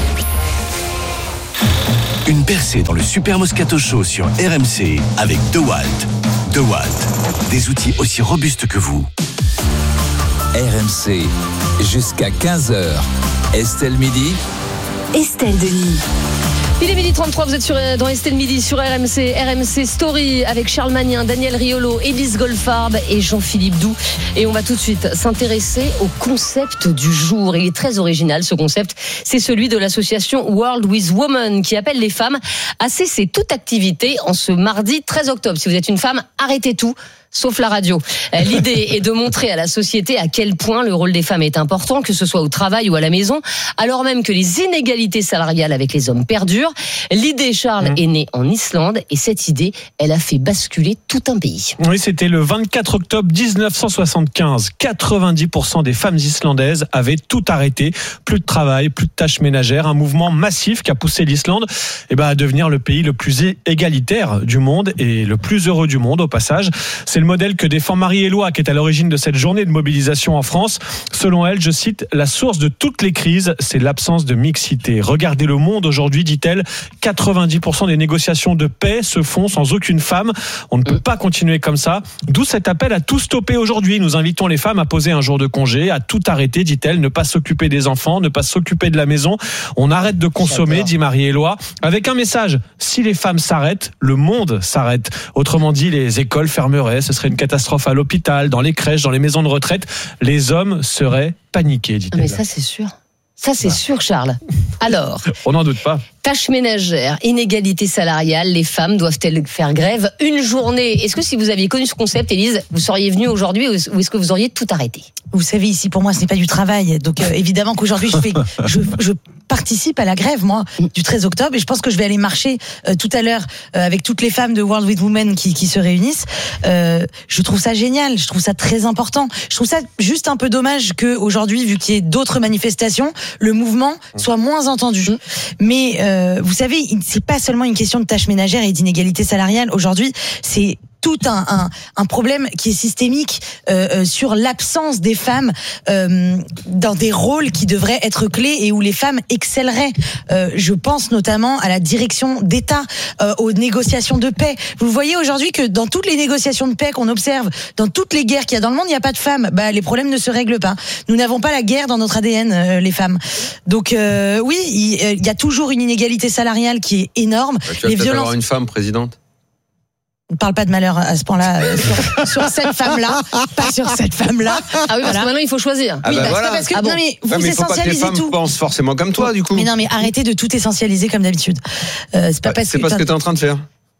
[SPEAKER 22] Une percée dans le Super Moscato Show sur R M C avec DeWalt. DeWalt, des outils aussi robustes que vous.
[SPEAKER 2] R M C, jusqu'à quinze heures. Estelle Midi.
[SPEAKER 14] Estelle Denis.
[SPEAKER 1] Il est midi trente-trois, vous êtes sur, dans Estelle Midi sur R M C, R M C Story avec Charles Magnin, Daniel Riolo, Élise Goldfarb et Jean-Philippe Doux. Et on va tout de suite s'intéresser au concept du jour. Il est très original ce concept. C'est celui de l'association World with Women qui appelle les femmes à cesser toute activité en ce mardi treize octobre. Si vous êtes une femme, arrêtez tout. Sauf la radio. L'idée est de montrer à la société à quel point le rôle des femmes est important, que ce soit au travail ou à la maison, alors même que les inégalités salariales avec les hommes perdurent. L'idée, Charles, mmh. est née en Islande et cette idée, elle a fait basculer tout un pays.
[SPEAKER 3] Oui, c'était le vingt-quatre octobre dix-neuf cent soixante-quinze. quatre-vingt-dix pour cent des femmes islandaises avaient tout arrêté. Plus de travail, plus de tâches ménagères. Un mouvement massif qui a poussé l'Islande eh ben, à devenir le pays le plus égalitaire du monde et le plus heureux du monde au passage. C'est le modèle que défend Marie-Éloi, qui est à l'origine de cette journée de mobilisation en France. Selon elle, je cite, la source de toutes les crises, c'est l'absence de mixité. Regardez le monde aujourd'hui, dit-elle, quatre-vingt-dix pour cent des négociations de paix se font sans aucune femme. On ne peut pas continuer comme ça. D'où cet appel à tout stopper aujourd'hui. Nous invitons les femmes à poser un jour de congé, à tout arrêter, dit-elle, ne pas s'occuper des enfants, ne pas s'occuper de la maison. On arrête de consommer, J'adore. dit Marie-Éloi, avec un message. Si les femmes s'arrêtent, le monde s'arrête. Autrement dit, les écoles fermeraient. Ce serait une catastrophe à l'hôpital, dans les crèches, dans les maisons de retraite. Les hommes seraient paniqués, dit-elle.
[SPEAKER 1] Mais ça, c'est sûr. Ça, c'est voilà. sûr, Charles. Alors,
[SPEAKER 3] on n'en doute pas.
[SPEAKER 1] Tâches ménagères, inégalité salariale, les femmes doivent-elles faire grève une journée? Est-ce que si vous aviez connu ce concept, Élise, vous seriez venue aujourd'hui ou est-ce que vous auriez tout arrêté?
[SPEAKER 9] Vous savez, ici, pour moi, ce n'est pas du travail. Donc, euh, évidemment qu'aujourd'hui, je fais, je, je participe à la grève, moi, du treize octobre, et je pense que je vais aller marcher euh, tout à l'heure euh, avec toutes les femmes de World with Women qui, qui se réunissent. Euh, je trouve ça génial, je trouve ça très important. Je trouve ça juste un peu dommage que aujourd'hui, vu qu'il y ait d'autres manifestations, le mouvement soit moins entendu. Mais euh, vous savez, c'est pas seulement une question de tâches ménagères et d'inégalité salariale. Aujourd'hui, c'est tout un, un, un problème qui est systémique euh, sur l'absence des femmes euh, dans des rôles qui devraient être clés et où les femmes excelleraient. Euh, je pense notamment à la direction d'État, euh, aux négociations de paix. Vous voyez aujourd'hui que dans toutes les négociations de paix qu'on observe, dans toutes les guerres qu'il y a dans le monde, il n'y a pas de femmes. Bah, les problèmes ne se règlent pas. Nous n'avons pas la guerre dans notre A D N, euh, les femmes. Donc euh, oui, il, il y a toujours une inégalité salariale qui est énorme.
[SPEAKER 8] Bah, tu vas
[SPEAKER 9] les
[SPEAKER 8] peut-être
[SPEAKER 9] violences...
[SPEAKER 8] avoir une femme présidente.
[SPEAKER 9] On ne parle pas de malheur à ce point-là, euh, sur, sur cette femme-là, pas sur cette femme-là.
[SPEAKER 1] Ah oui, parce
[SPEAKER 9] voilà.
[SPEAKER 1] que maintenant il faut choisir.
[SPEAKER 8] Ah
[SPEAKER 9] oui,
[SPEAKER 8] bah
[SPEAKER 9] bah,
[SPEAKER 8] voilà.
[SPEAKER 9] parce que
[SPEAKER 1] ah bon.
[SPEAKER 9] non mais vous
[SPEAKER 8] ouais, mais il faut pas que les
[SPEAKER 9] essentialisez
[SPEAKER 8] femmes
[SPEAKER 9] tout.
[SPEAKER 8] pensent forcément comme toi, du coup.
[SPEAKER 9] Mais non, mais arrêtez de tout essentialiser comme d'habitude. Euh, c'est pas
[SPEAKER 8] bah,
[SPEAKER 9] parce
[SPEAKER 8] c'est
[SPEAKER 9] que
[SPEAKER 8] pas ce que t'es en train de faire.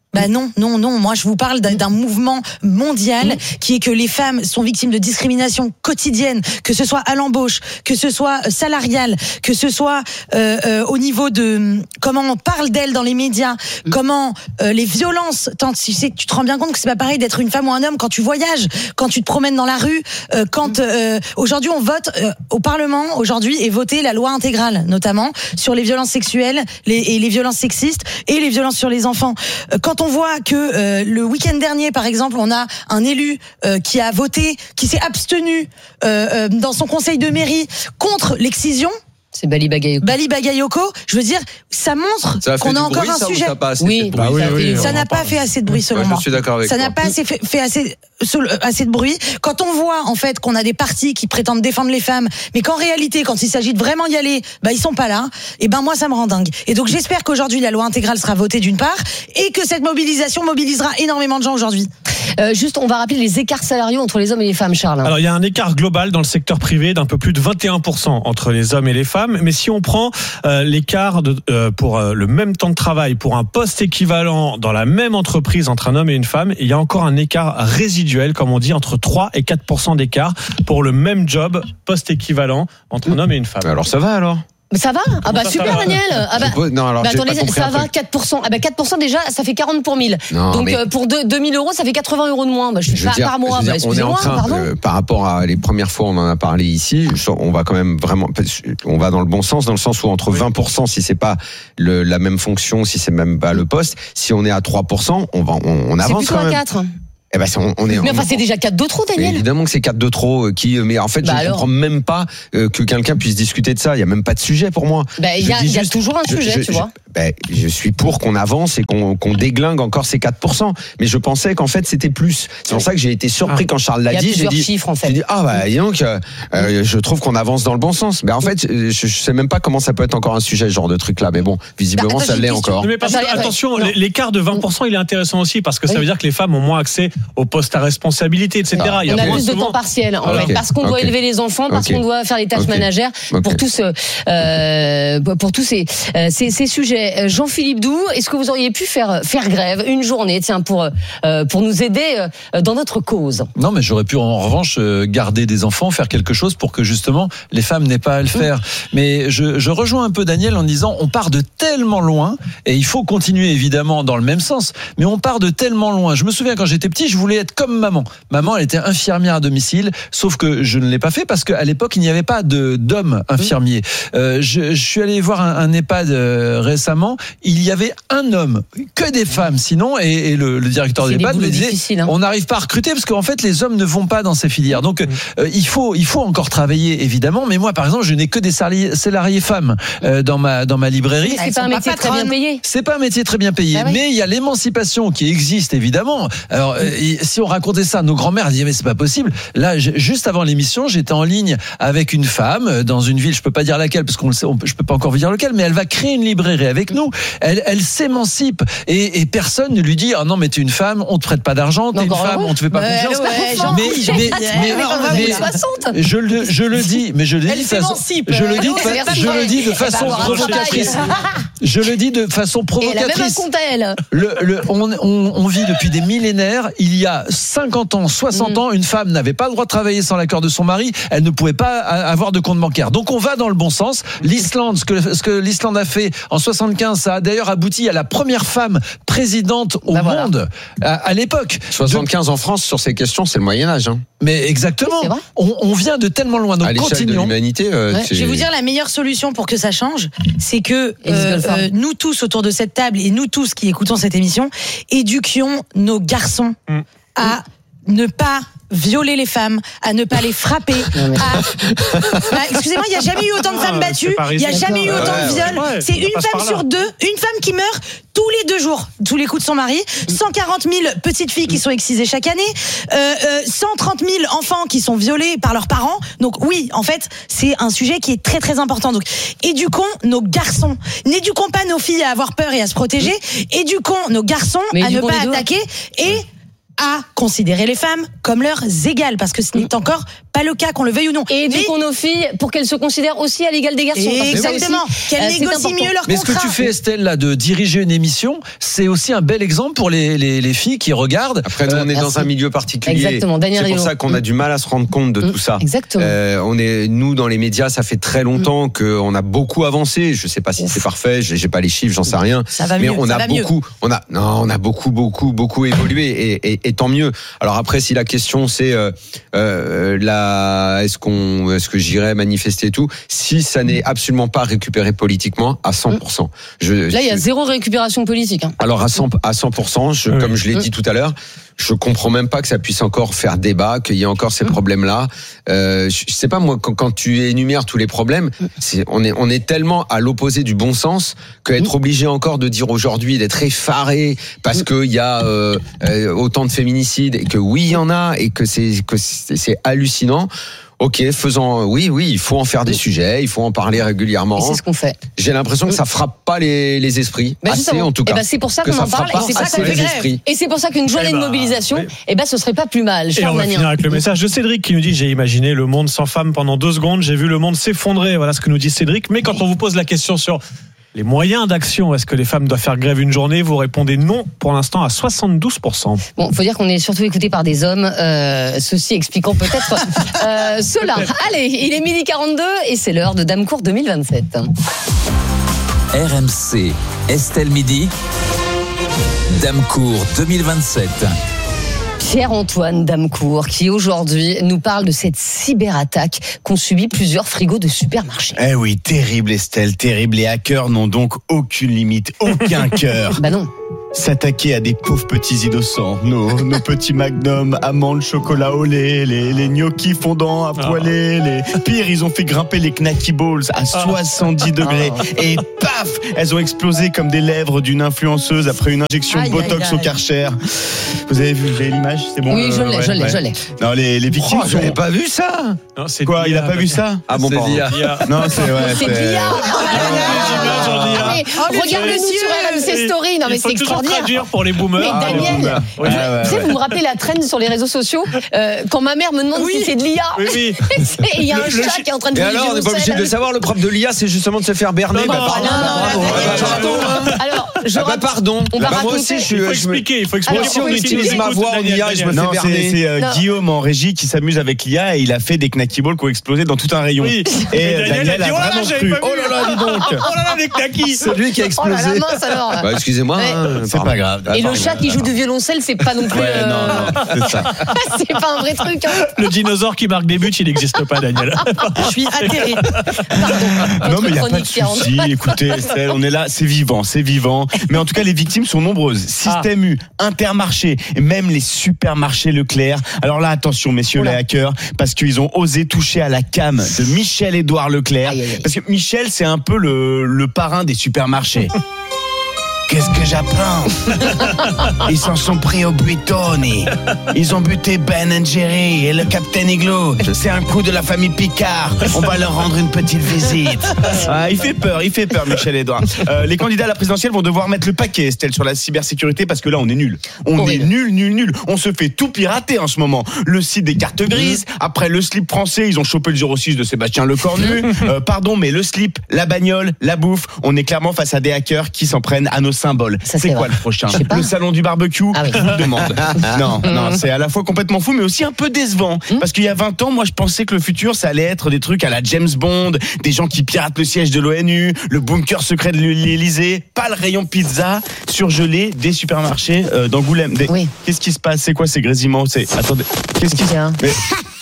[SPEAKER 9] Bah non, non, non. Moi, je vous parle d'un, d'un mouvement mondial mmh. qui est que les femmes sont victimes de discrimination quotidienne, que ce soit à l'embauche, que ce soit salariale, que ce soit euh, euh, au niveau de comment on parle d'elles dans les médias, mmh. comment euh, les violences. Tant, tu sais, tu te rends bien compte que c'est pas pareil d'être une femme ou un homme quand tu voyages, quand tu te promènes dans la rue, euh, quand euh, aujourd'hui on vote euh, au Parlement aujourd'hui et voter la loi intégrale, notamment sur les violences sexuelles, les, et les violences sexistes et les violences sur les enfants. Euh, quand on voit que euh, le week-end dernier, par exemple, on a un élu euh, qui a voté, qui s'est abstenu euh, euh, dans son conseil de mairie contre l'excision.
[SPEAKER 1] C'est Bali Bagayoko.
[SPEAKER 9] Bali Bagayoko, je veux dire, ça montre ça qu'on a encore bruit, un
[SPEAKER 8] ça,
[SPEAKER 9] sujet.
[SPEAKER 8] Ça pas assez
[SPEAKER 1] oui,
[SPEAKER 8] fait de bruit,
[SPEAKER 1] bah
[SPEAKER 8] ça,
[SPEAKER 1] oui, oui,
[SPEAKER 9] ça n'a pas fait assez de bruit selon
[SPEAKER 8] ouais,
[SPEAKER 9] moi.
[SPEAKER 8] Je suis d'accord avec
[SPEAKER 9] ça
[SPEAKER 8] toi.
[SPEAKER 9] n'a pas assez fait, fait assez, assez de bruit. Quand on voit en fait qu'on a des partis qui prétendent défendre les femmes, mais qu'en réalité, quand il s'agit de vraiment y aller, bah ils sont pas là. Et ben moi, ça me rend dingue. Et donc j'espère qu'aujourd'hui la loi intégrale sera votée d'une part, et que cette mobilisation mobilisera énormément de gens aujourd'hui.
[SPEAKER 1] Euh, juste, on va rappeler les écarts salariaux entre les hommes et les femmes, Charles.
[SPEAKER 3] Alors, il y a un écart global dans le secteur privé d'un peu plus de vingt et un pour cent entre les hommes et les femmes. Mais si on prend euh, l'écart de, euh, pour euh, le même temps de travail, pour un poste équivalent dans la même entreprise entre un homme et une femme, il y a encore un écart résiduel, comme on dit, entre trois et quatre pour cent d'écart pour le même job, poste équivalent entre un homme et une femme.
[SPEAKER 8] Alors, ça va alors ?
[SPEAKER 1] Mais ça va? Ah bah
[SPEAKER 3] ça,
[SPEAKER 1] super
[SPEAKER 3] ça va.
[SPEAKER 1] Daniel. Ah bah,
[SPEAKER 8] peux... non, alors,
[SPEAKER 1] bah attendez, ça va
[SPEAKER 8] truc.
[SPEAKER 1] quatre pour cent. Ah bah quatre pour cent déjà, ça fait quarante pour mille.
[SPEAKER 8] Non,
[SPEAKER 1] donc
[SPEAKER 8] mais...
[SPEAKER 1] euh, pour deux mille euros, ça fait quatre-vingts euros de moins. Bah, je, je pas
[SPEAKER 8] dire,
[SPEAKER 1] par mois.
[SPEAKER 8] Dire,
[SPEAKER 1] bah,
[SPEAKER 8] on est en train,
[SPEAKER 1] pardon.
[SPEAKER 8] euh, par rapport à les premières fois, on en a parlé ici. On va quand même vraiment, on va dans le bon sens, dans le sens où entre vingt pour cent, si c'est pas le, la même fonction, si c'est même pas le poste, si on est à trois pour cent, on va, on, on avance
[SPEAKER 1] c'est
[SPEAKER 8] quand même.
[SPEAKER 1] C'est plutôt à quatre.
[SPEAKER 8] Eh ben, on, on est.
[SPEAKER 1] Mais enfin,
[SPEAKER 8] on,
[SPEAKER 1] c'est déjà quatre de trop, Daniel.
[SPEAKER 8] Évidemment que c'est quatre de trop. Qui, mais en fait,
[SPEAKER 1] bah
[SPEAKER 8] je ne comprends même pas euh, que quelqu'un puisse discuter de ça. Il y a même pas de sujet pour moi.
[SPEAKER 1] Bah, il y a, y a toujours un sujet,
[SPEAKER 8] je,
[SPEAKER 1] tu
[SPEAKER 8] je,
[SPEAKER 1] vois.
[SPEAKER 8] Je, ben, je suis pour qu'on avance et qu'on, qu'on déglingue encore ces quatre pour cent. Mais je pensais qu'en fait, c'était plus. C'est pour ça que j'ai été surpris ah. quand Charles l'a dit.
[SPEAKER 1] J'ai
[SPEAKER 8] dit,
[SPEAKER 1] chiffres, en fait.
[SPEAKER 8] J'ai dit, ah bah, dis donc, euh, euh, je trouve qu'on avance dans le bon sens. Mais en fait, je, je sais même pas comment ça peut être encore un sujet, ce genre de truc là. Mais bon, visiblement, bah, attends, ça l'est encore.
[SPEAKER 3] Mais parce que, attention, ouais. l'écart de vingt pour cent, il est intéressant aussi parce que ça
[SPEAKER 1] oui.
[SPEAKER 3] veut dire que les femmes ont moins accès au poste à responsabilité, et cetera.
[SPEAKER 1] On
[SPEAKER 3] Il y a,
[SPEAKER 1] a
[SPEAKER 3] moins
[SPEAKER 1] plus de
[SPEAKER 3] souvent...
[SPEAKER 1] temps partiel, en
[SPEAKER 3] voilà.
[SPEAKER 1] fait, parce qu'on
[SPEAKER 8] okay.
[SPEAKER 1] doit élever les enfants, parce
[SPEAKER 8] okay.
[SPEAKER 1] qu'on doit faire les tâches
[SPEAKER 8] okay.
[SPEAKER 1] managères
[SPEAKER 8] okay.
[SPEAKER 1] pour tous euh, pour tous ces, ces ces sujets. Jean-Philippe Doux, est-ce que vous auriez pu faire faire grève une journée, tiens, pour euh, pour nous aider dans notre cause?
[SPEAKER 23] Non, mais j'aurais pu en revanche garder des enfants, faire quelque chose pour que justement les femmes n'aient pas à le faire. Mmh. Mais je, je rejoins un peu Daniel en disant on part de tellement loin et il faut continuer évidemment dans le même sens. Mais on part de tellement loin. Je me souviens quand j'étais petit, je voulais être comme maman. Maman, elle était infirmière à domicile, sauf que je ne l'ai pas fait parce qu'à l'époque, il n'y avait pas de d'hommes infirmiers. Euh, je, je suis allé voir un, un EHPAD euh, récemment, il y avait un homme, que des femmes sinon, et, et le, le directeur de l'EHPAD me disait, hein. on n'arrive pas à recruter parce qu'en fait, les hommes ne vont pas dans ces filières. Donc, euh, il faut il faut encore travailler, évidemment, mais moi, par exemple, je n'ai que des salariés, salariés femmes euh, dans ma dans ma librairie.
[SPEAKER 1] Mais c'est pas un métier très bien payé.
[SPEAKER 23] C'est pas un métier très bien payé, ah oui. mais il y a l'émancipation qui existe, évidemment. Alors, euh, si on racontait ça à nos grands-mères, disaient mais c'est pas possible. Là, juste avant l'émission, j'étais en ligne avec une femme dans une ville, je peux pas dire laquelle parce qu'on le sait, on, je peux pas encore vous dire lequel, mais elle va créer une librairie avec nous. Elle, elle s'émancipe et, et personne ne lui dit ah oh non mais t'es une femme, on te prête pas d'argent, t'es une femme, on te fait pas
[SPEAKER 1] ouais,
[SPEAKER 23] confiance.
[SPEAKER 1] Ouais,
[SPEAKER 23] mais mais, mais, mais, mais, mais je le je le dis, mais je le dis de façon, je le dis, de, je le dis de façon provocatrice. Je le dis de façon provocatrice.
[SPEAKER 1] Et elle a même un compte à elle.
[SPEAKER 23] Le, le, on, on, on vit depuis des millénaires. Il y a cinquante ans, soixante mmh. ans, une femme n'avait pas le droit de travailler sans l'accord de son mari. Elle ne pouvait pas avoir de compte bancaire. Donc on va dans le bon sens. L'Islande, ce que, ce que l'Islande a fait en soixante-quinze, ça a d'ailleurs abouti à la première femme présidente au bah monde voilà. à, à l'époque.
[SPEAKER 8] soixante-quinze de... en France sur ces questions, c'est le Moyen-Âge. Hein.
[SPEAKER 23] Mais exactement. Oui, on, on vient de tellement loin. Donc
[SPEAKER 8] à l'échelle
[SPEAKER 23] continuons.
[SPEAKER 8] de l'humanité. Euh,
[SPEAKER 9] ouais. Je vais vous dire la meilleure solution pour que ça change, c'est que euh, euh, nous tous autour de cette table et nous tous qui écoutons cette émission, éduquions nos garçons mmh. à ne pas violer les femmes, à ne pas les frapper. Non, à... bah, excusez-moi, il n'y a jamais eu autant de femmes battues, il n'y a jamais eu autant de viols. Ouais, c'est une femme sur deux, une femme qui meurt tous les deux jours, tous les coups de son mari. cent quarante mille petites filles qui sont excisées chaque année, euh, euh, cent trente mille enfants qui sont violés par leurs parents. Donc oui, en fait, c'est un sujet qui est très très important. Donc éduquons nos garçons, n'éduquons pas nos filles à avoir peur et à se protéger, éduquons nos garçons Mais à ne pas attaquer et à considérer les femmes comme leurs égales, parce que ce n'est encore pas le cas, qu'on le veuille ou non.
[SPEAKER 1] Et éduquons nos filles pour qu'elles se considèrent aussi à l'égal des garçons.
[SPEAKER 9] Exactement. Qu'elles
[SPEAKER 1] euh,
[SPEAKER 9] négocient mieux leur
[SPEAKER 23] Mais
[SPEAKER 9] contrat.
[SPEAKER 23] ce que tu fais, Estelle, là, de diriger une émission, c'est aussi un bel exemple pour les, les, les filles qui regardent.
[SPEAKER 8] Après, nous, on est
[SPEAKER 1] Merci.
[SPEAKER 8] dans un milieu particulier.
[SPEAKER 1] Exactement, Daniel
[SPEAKER 8] C'est pour
[SPEAKER 1] Riolo.
[SPEAKER 8] ça qu'on a du mal à se rendre compte de
[SPEAKER 1] Mm.
[SPEAKER 8] tout ça.
[SPEAKER 1] Exactement.
[SPEAKER 8] Euh, on est, nous, dans les médias, ça fait très longtemps
[SPEAKER 1] Mm.
[SPEAKER 8] qu'on a beaucoup avancé. Je sais pas si
[SPEAKER 1] Ouf.
[SPEAKER 8] c'est parfait, j'ai j'ai pas les chiffres, j'en sais rien.
[SPEAKER 9] Ça va
[SPEAKER 8] Mais
[SPEAKER 9] mieux,
[SPEAKER 8] on
[SPEAKER 9] ça
[SPEAKER 8] a
[SPEAKER 9] va mieux.
[SPEAKER 8] beaucoup, on a, non, on a beaucoup, beaucoup, beaucoup évolué et, et, et tant mieux. Alors après, si la question c'est, euh, euh, la, est-ce qu'on, est-ce que j'irai manifester et tout, si ça n'est absolument pas récupéré politiquement à cent pour cent. Je,
[SPEAKER 1] Là, il y a
[SPEAKER 8] je-
[SPEAKER 1] zéro récupération politique. Hein.
[SPEAKER 8] alors à cent à cent pour cent, je,
[SPEAKER 3] Oui.
[SPEAKER 8] comme je l'ai dit tout à l'heure, je comprends même pas que ça puisse encore faire débat, qu'il y ait encore ces problèmes-là. Euh, je sais pas moi, quand, quand tu énumères tous les problèmes, c'est, on est on est tellement à l'opposé du bon sens qu'être obligé encore de dire aujourd'hui, d'être effaré parce que il y a euh, euh, autant de féminicides et que oui il y en a et que c'est que c'est, c'est hallucinant. Ok, faisons, oui, oui, il faut en faire des sujets, il faut en parler régulièrement.
[SPEAKER 1] Et c'est ce qu'on fait.
[SPEAKER 8] J'ai l'impression que ça frappe pas les, les esprits,
[SPEAKER 1] Ben
[SPEAKER 8] assez
[SPEAKER 1] justement.
[SPEAKER 8] en tout cas.
[SPEAKER 1] Eh ben, c'est pour ça
[SPEAKER 8] Que
[SPEAKER 1] qu'on
[SPEAKER 8] ça
[SPEAKER 1] en parle
[SPEAKER 8] frappe
[SPEAKER 1] et c'est
[SPEAKER 8] pas
[SPEAKER 1] pour ça qu'on
[SPEAKER 8] assez
[SPEAKER 1] fait
[SPEAKER 8] les
[SPEAKER 1] grève.
[SPEAKER 8] esprits.
[SPEAKER 1] Et c'est pour ça qu'une journée
[SPEAKER 3] Eh
[SPEAKER 1] de
[SPEAKER 3] ben,
[SPEAKER 1] mobilisation,
[SPEAKER 3] oui.
[SPEAKER 1] eh ben, ce serait pas plus mal.
[SPEAKER 3] Et
[SPEAKER 1] Charles
[SPEAKER 3] on va
[SPEAKER 1] Magnin.
[SPEAKER 3] finir avec le message de Cédric qui nous dit: j'ai imaginé le monde sans femmes pendant deux secondes, j'ai vu le monde s'effondrer. Voilà ce que nous dit Cédric. Mais quand on vous pose la question sur les moyens d'action, est-ce que les femmes doivent faire grève une journée, vous répondez non pour l'instant à soixante-douze pour cent.
[SPEAKER 1] Bon, faut dire qu'on est surtout écouté par des hommes, euh, ceci expliquant peut-être euh, cela. Allez, il est midi quarante-deux et c'est l'heure de Damecourt deux mille vingt-sept.
[SPEAKER 2] R M C, Estelle Midi, Damecourt deux mille vingt-sept.
[SPEAKER 1] Pierre-Antoine Damecourt qui aujourd'hui nous parle de cette cyberattaque qu'ont subi plusieurs frigos de supermarchés.
[SPEAKER 4] Eh oui, terrible Estelle, terrible. Les hackers n'ont donc aucune limite, aucun cœur.
[SPEAKER 1] Bah non.
[SPEAKER 4] S'attaquer à des pauvres petits innocents, nos, nos petits magnums, amandes, chocolat au lait, les, les gnocchis fondants à poêler, les pire, ils ont fait grimper les knacky balls à soixante-dix degrés et paf, elles ont explosé comme des lèvres d'une influenceuse après une injection
[SPEAKER 1] Aïe,
[SPEAKER 4] de botox
[SPEAKER 1] aïe, aïe.
[SPEAKER 4] au Karcher. Vous avez vu, vous avez l'image, c'est bon.
[SPEAKER 1] Oui, je l'ai, je l'ai, je l'ai.
[SPEAKER 4] Non, les, les victimes
[SPEAKER 8] Oh,
[SPEAKER 4] sont...
[SPEAKER 8] j'avais pas vu ça.
[SPEAKER 3] Non, c'est
[SPEAKER 4] Quoi, il a
[SPEAKER 3] Lia.
[SPEAKER 4] pas vu ça?
[SPEAKER 8] Ah bon,
[SPEAKER 23] C'est
[SPEAKER 8] pardon.
[SPEAKER 23] Lia.
[SPEAKER 4] Non, c'est ouais,
[SPEAKER 1] C'est Lia. Mais
[SPEAKER 9] Oh, le
[SPEAKER 1] regardez-nous
[SPEAKER 9] monsieur.
[SPEAKER 1] sur R M C Story. Non, mais
[SPEAKER 3] Il faut
[SPEAKER 1] c'est
[SPEAKER 3] toujours
[SPEAKER 1] extraordinaire.
[SPEAKER 3] traduire pour les boomers.
[SPEAKER 1] Mais
[SPEAKER 3] Ah, les
[SPEAKER 1] Daniel,
[SPEAKER 3] boomers.
[SPEAKER 1] vous,
[SPEAKER 4] Ouais, ouais,
[SPEAKER 1] vous savez,
[SPEAKER 4] ouais.
[SPEAKER 1] vous me rappelez la traîne sur les réseaux sociaux euh, quand ma mère me demande
[SPEAKER 9] Oui.
[SPEAKER 1] si c'est de l'I A.
[SPEAKER 3] Oui, oui.
[SPEAKER 1] Et il y a un
[SPEAKER 3] Le- le
[SPEAKER 1] chat
[SPEAKER 3] chi-
[SPEAKER 1] qui est en train de
[SPEAKER 8] Et
[SPEAKER 1] jouer
[SPEAKER 8] alors,
[SPEAKER 1] du
[SPEAKER 8] on n'est pas obligé de le
[SPEAKER 1] violoncelle.
[SPEAKER 8] savoir. Le propre de l'I A, c'est justement de se faire berner.
[SPEAKER 3] Non,
[SPEAKER 8] Bah,
[SPEAKER 3] non,
[SPEAKER 8] pardon.
[SPEAKER 1] non, non,
[SPEAKER 8] Bravo.
[SPEAKER 1] non,
[SPEAKER 8] Ah, bah,
[SPEAKER 1] non,
[SPEAKER 8] pardon, hein.
[SPEAKER 1] Alors, je
[SPEAKER 8] Ah bah,
[SPEAKER 1] raconte-
[SPEAKER 8] pardon.
[SPEAKER 1] on va
[SPEAKER 8] Bah, moi
[SPEAKER 1] raconter-
[SPEAKER 8] aussi, je suis.
[SPEAKER 3] Il faut
[SPEAKER 8] je me-
[SPEAKER 3] expliquer, il faut
[SPEAKER 8] Moi
[SPEAKER 3] expliquer.
[SPEAKER 8] aussi, on
[SPEAKER 3] pour ceux qui
[SPEAKER 8] utilise
[SPEAKER 3] nous
[SPEAKER 8] ma
[SPEAKER 3] écoutent,
[SPEAKER 8] voix en
[SPEAKER 3] Daniel,
[SPEAKER 8] I A et je me
[SPEAKER 3] Daniel.
[SPEAKER 8] fais
[SPEAKER 4] Non, c'est,
[SPEAKER 8] berner.
[SPEAKER 4] c'est euh,
[SPEAKER 1] Non.
[SPEAKER 4] Guillaume en régie qui s'amuse avec l'I A et il a fait des knacky balls qui ont explosé dans tout un rayon.
[SPEAKER 3] Oui.
[SPEAKER 4] Et
[SPEAKER 3] Daniel
[SPEAKER 4] Daniel
[SPEAKER 3] a dit:
[SPEAKER 4] a
[SPEAKER 3] oh là là,
[SPEAKER 4] vraiment
[SPEAKER 3] j'avais
[SPEAKER 4] cru.
[SPEAKER 3] pas vu.
[SPEAKER 4] Oh là là, dis donc.
[SPEAKER 3] Oh là là, les knackis.
[SPEAKER 8] Celui qui a
[SPEAKER 1] Oh là là,
[SPEAKER 8] explosé.
[SPEAKER 1] mince alors.
[SPEAKER 8] Bah, excusez-moi.
[SPEAKER 1] Ouais.
[SPEAKER 8] hein,
[SPEAKER 4] C'est
[SPEAKER 8] pardon.
[SPEAKER 4] pas grave.
[SPEAKER 8] Ah,
[SPEAKER 1] Et le
[SPEAKER 8] pardon.
[SPEAKER 1] chat qui joue du violoncelle, c'est pas non plus.
[SPEAKER 4] Ouais,
[SPEAKER 1] euh,
[SPEAKER 4] non, non, c'est ça.
[SPEAKER 1] c'est pas un vrai truc. Hein.
[SPEAKER 3] Le dinosaure qui marque des buts, il n'existe pas, Daniel.
[SPEAKER 9] Je suis atterré.
[SPEAKER 4] Non, mais il n'y a pas de
[SPEAKER 1] chronique, Pierre-Antoine.
[SPEAKER 4] souci. Écoutez, Estelle, on est là, c'est vivant, c'est vivant. Mais en tout cas, les victimes sont nombreuses. Système U, Intermarché, et même les supermarchés Leclerc. Alors là, attention, messieurs les hackers, parce qu'ils ont osé toucher à la cam de Michel-Édouard Leclerc.
[SPEAKER 1] Aïe, aïe, aïe.
[SPEAKER 4] Parce que Michel, c'est un peu le, le parrain des supermarchés. Qu'est-ce que j'apprends? Ils s'en sont pris au Buitoni. Ils ont buté Ben and Jerry et le Captain Igloo. C'est un coup de la famille Picard. On va leur rendre une petite visite. Ah, il fait peur, il fait peur, Michel-Édouard. Euh, les candidats à la présidentielle vont devoir mettre le paquet, Estelle, sur la cybersécurité parce que là, on est nul. On
[SPEAKER 1] Horrible.
[SPEAKER 4] est nul, nul, nul. On se fait tout pirater en ce moment. Le site des cartes grises. Après, le slip français, ils ont chopé le zéro six de Sébastien Lecornu. Euh, pardon, mais le slip, la bagnole, la bouffe, on est clairement face à des hackers qui s'en prennent à nos symboles.
[SPEAKER 1] Ça, c'est
[SPEAKER 4] C'est quoi
[SPEAKER 1] vrai.
[SPEAKER 4] le prochain?
[SPEAKER 1] Je sais pas.
[SPEAKER 4] Le salon du barbecue?
[SPEAKER 1] Ah oui.
[SPEAKER 4] Je vous le demande. Non, non, c'est à la fois complètement fou, mais aussi un peu décevant. Parce qu'il y a vingt ans, moi, je pensais que le futur, ça allait être des trucs à la James Bond, des gens qui piratent le siège de l'ONU, le bunker secret de l'Élysée, pas le rayon pizza surgelé des supermarchés euh, d'Angoulême. Des...
[SPEAKER 1] Oui.
[SPEAKER 4] Qu'est-ce qui se passe? C'est quoi ces grésillements? C'est... Attendez. Qu'est-ce qui se
[SPEAKER 1] Tiens.
[SPEAKER 4] mais...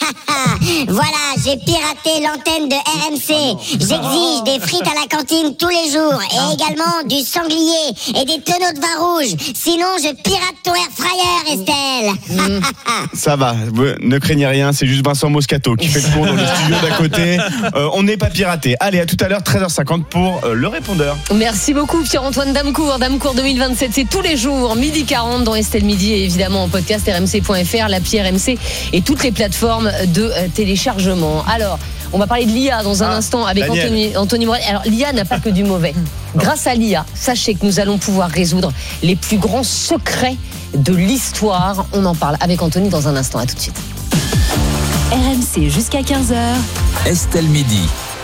[SPEAKER 16] Voilà, j'ai piraté l'antenne de R M C. J'exige des frites à la cantine tous les jours et également du sanglier et des tonneaux de vin rouge. Sinon, je pirate ton air fryer, Estelle.
[SPEAKER 4] Ça va, vous ne craignez rien, c'est juste Vincent Moscato qui fait le cours dans le studio d'à côté. Euh, on n'est pas piraté. Allez, à tout à l'heure, treize heures cinquante pour euh, le répondeur.
[SPEAKER 1] Merci beaucoup Pierre-Antoine Damecourt. Damecourt deux mille vingt-sept, c'est tous les jours, midi quarante dans Estelle Midi et évidemment en podcast r m c point f r, l'appli R M C et toutes les plateformes de euh, téléchargement. Alors, On va parler de l'I A dans un
[SPEAKER 3] Ah,
[SPEAKER 1] instant avec
[SPEAKER 3] Daniel.
[SPEAKER 1] Anthony, Anthony Morel. Alors l'I A n'a pas que du mauvais. Grâce à l'I A, sachez que nous allons pouvoir résoudre les plus grands secrets de l'histoire. On en parle avec Anthony dans un instant. À tout de suite.
[SPEAKER 10] R M C jusqu'à quinze heures.
[SPEAKER 2] Estelle Midi.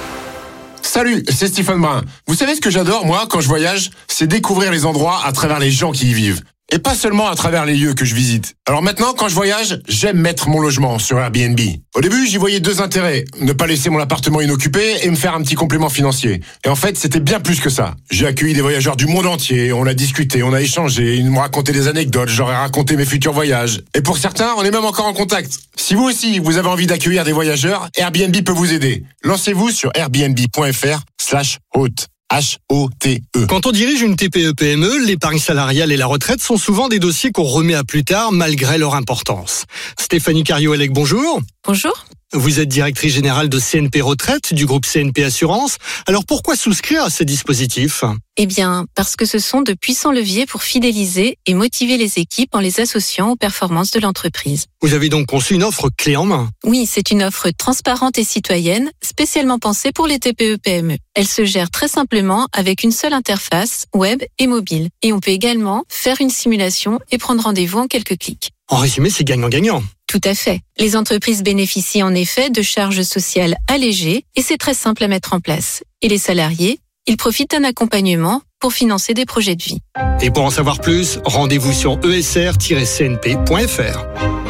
[SPEAKER 5] Salut, c'est Stephen Brun. Vous savez ce que j'adore, moi, quand je voyage? C'est découvrir les endroits à travers les gens qui y vivent. Et pas seulement à travers les lieux que je visite. Alors maintenant, quand je voyage, j'aime mettre mon logement sur Airbnb. Au début, j'y voyais deux intérêts. Ne pas laisser mon appartement inoccupé et me faire un petit complément financier. Et en fait, c'était bien plus que ça. J'ai accueilli des voyageurs du monde entier, on a discuté, on a échangé, ils m'ont raconté des anecdotes, j'aurais raconté mes futurs voyages. Et pour certains, on est même encore en contact. Si vous aussi, vous avez envie d'accueillir des voyageurs, Airbnb peut vous aider. Lancez-vous sur airbnb.fr slash hôte. H O T E.
[SPEAKER 7] Quand on dirige une T P E P M E, l'épargne salariale et la retraite sont souvent des dossiers qu'on remet à plus tard malgré leur importance. Stéphanie Cario-Elec, bonjour.
[SPEAKER 17] Bonjour.
[SPEAKER 7] Vous êtes directrice générale de C N P Retraite du groupe C N P Assurance. Alors pourquoi souscrire à ces dispositifs ?
[SPEAKER 17] Eh bien, parce que ce sont de puissants leviers pour fidéliser et motiver les équipes en les associant aux performances de l'entreprise.
[SPEAKER 7] Vous avez donc conçu une offre clé en main.
[SPEAKER 17] Oui, c'est une offre transparente et citoyenne, spécialement pensée pour les T P E P M E. Elle se gère très simplement avec une seule interface, web et mobile. Et on peut également faire une simulation et prendre rendez-vous en quelques clics.
[SPEAKER 7] En résumé, c'est gagnant-gagnant.
[SPEAKER 17] Tout à fait. Les entreprises bénéficient en effet de charges sociales allégées et c'est très simple à mettre en place. Et les salariés, ils profitent d'un accompagnement pour financer des projets de vie.
[SPEAKER 7] Et pour en savoir plus, rendez-vous sur e s r tiret c n p point f r.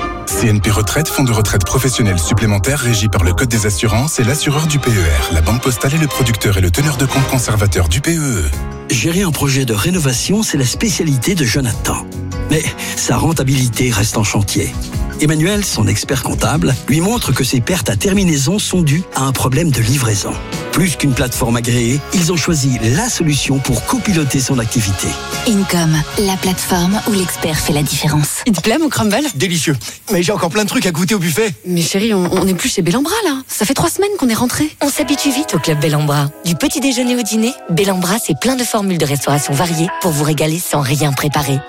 [SPEAKER 18] C N P Retraite, fonds de retraite professionnel supplémentaire régi par le Code des assurances et l'assureur du P E R. La Banque Postale est le producteur et le teneur de compte conservateur du P E E.
[SPEAKER 19] Gérer un projet de rénovation, c'est la spécialité de Jonathan. Mais sa rentabilité reste en chantier. Emmanuel, son expert comptable, lui montre que ses pertes à terminaison sont dues à un problème de livraison. Plus qu'une plateforme agréée, ils ont choisi la solution pour copiloter son activité.
[SPEAKER 12] Income, la plateforme où l'expert fait la différence.
[SPEAKER 20] Il te plaît mon crumble ?
[SPEAKER 21] Délicieux. Mais j'ai encore plein de trucs à goûter au buffet.
[SPEAKER 20] Mais chérie, on, on est plus chez Bellambra là. Ça fait trois semaines qu'on est rentrés.
[SPEAKER 12] On s'habitue vite au club Bellambra. Du petit déjeuner au dîner, Bellambra c'est plein de formules de restauration variées pour vous régaler sans rien préparer.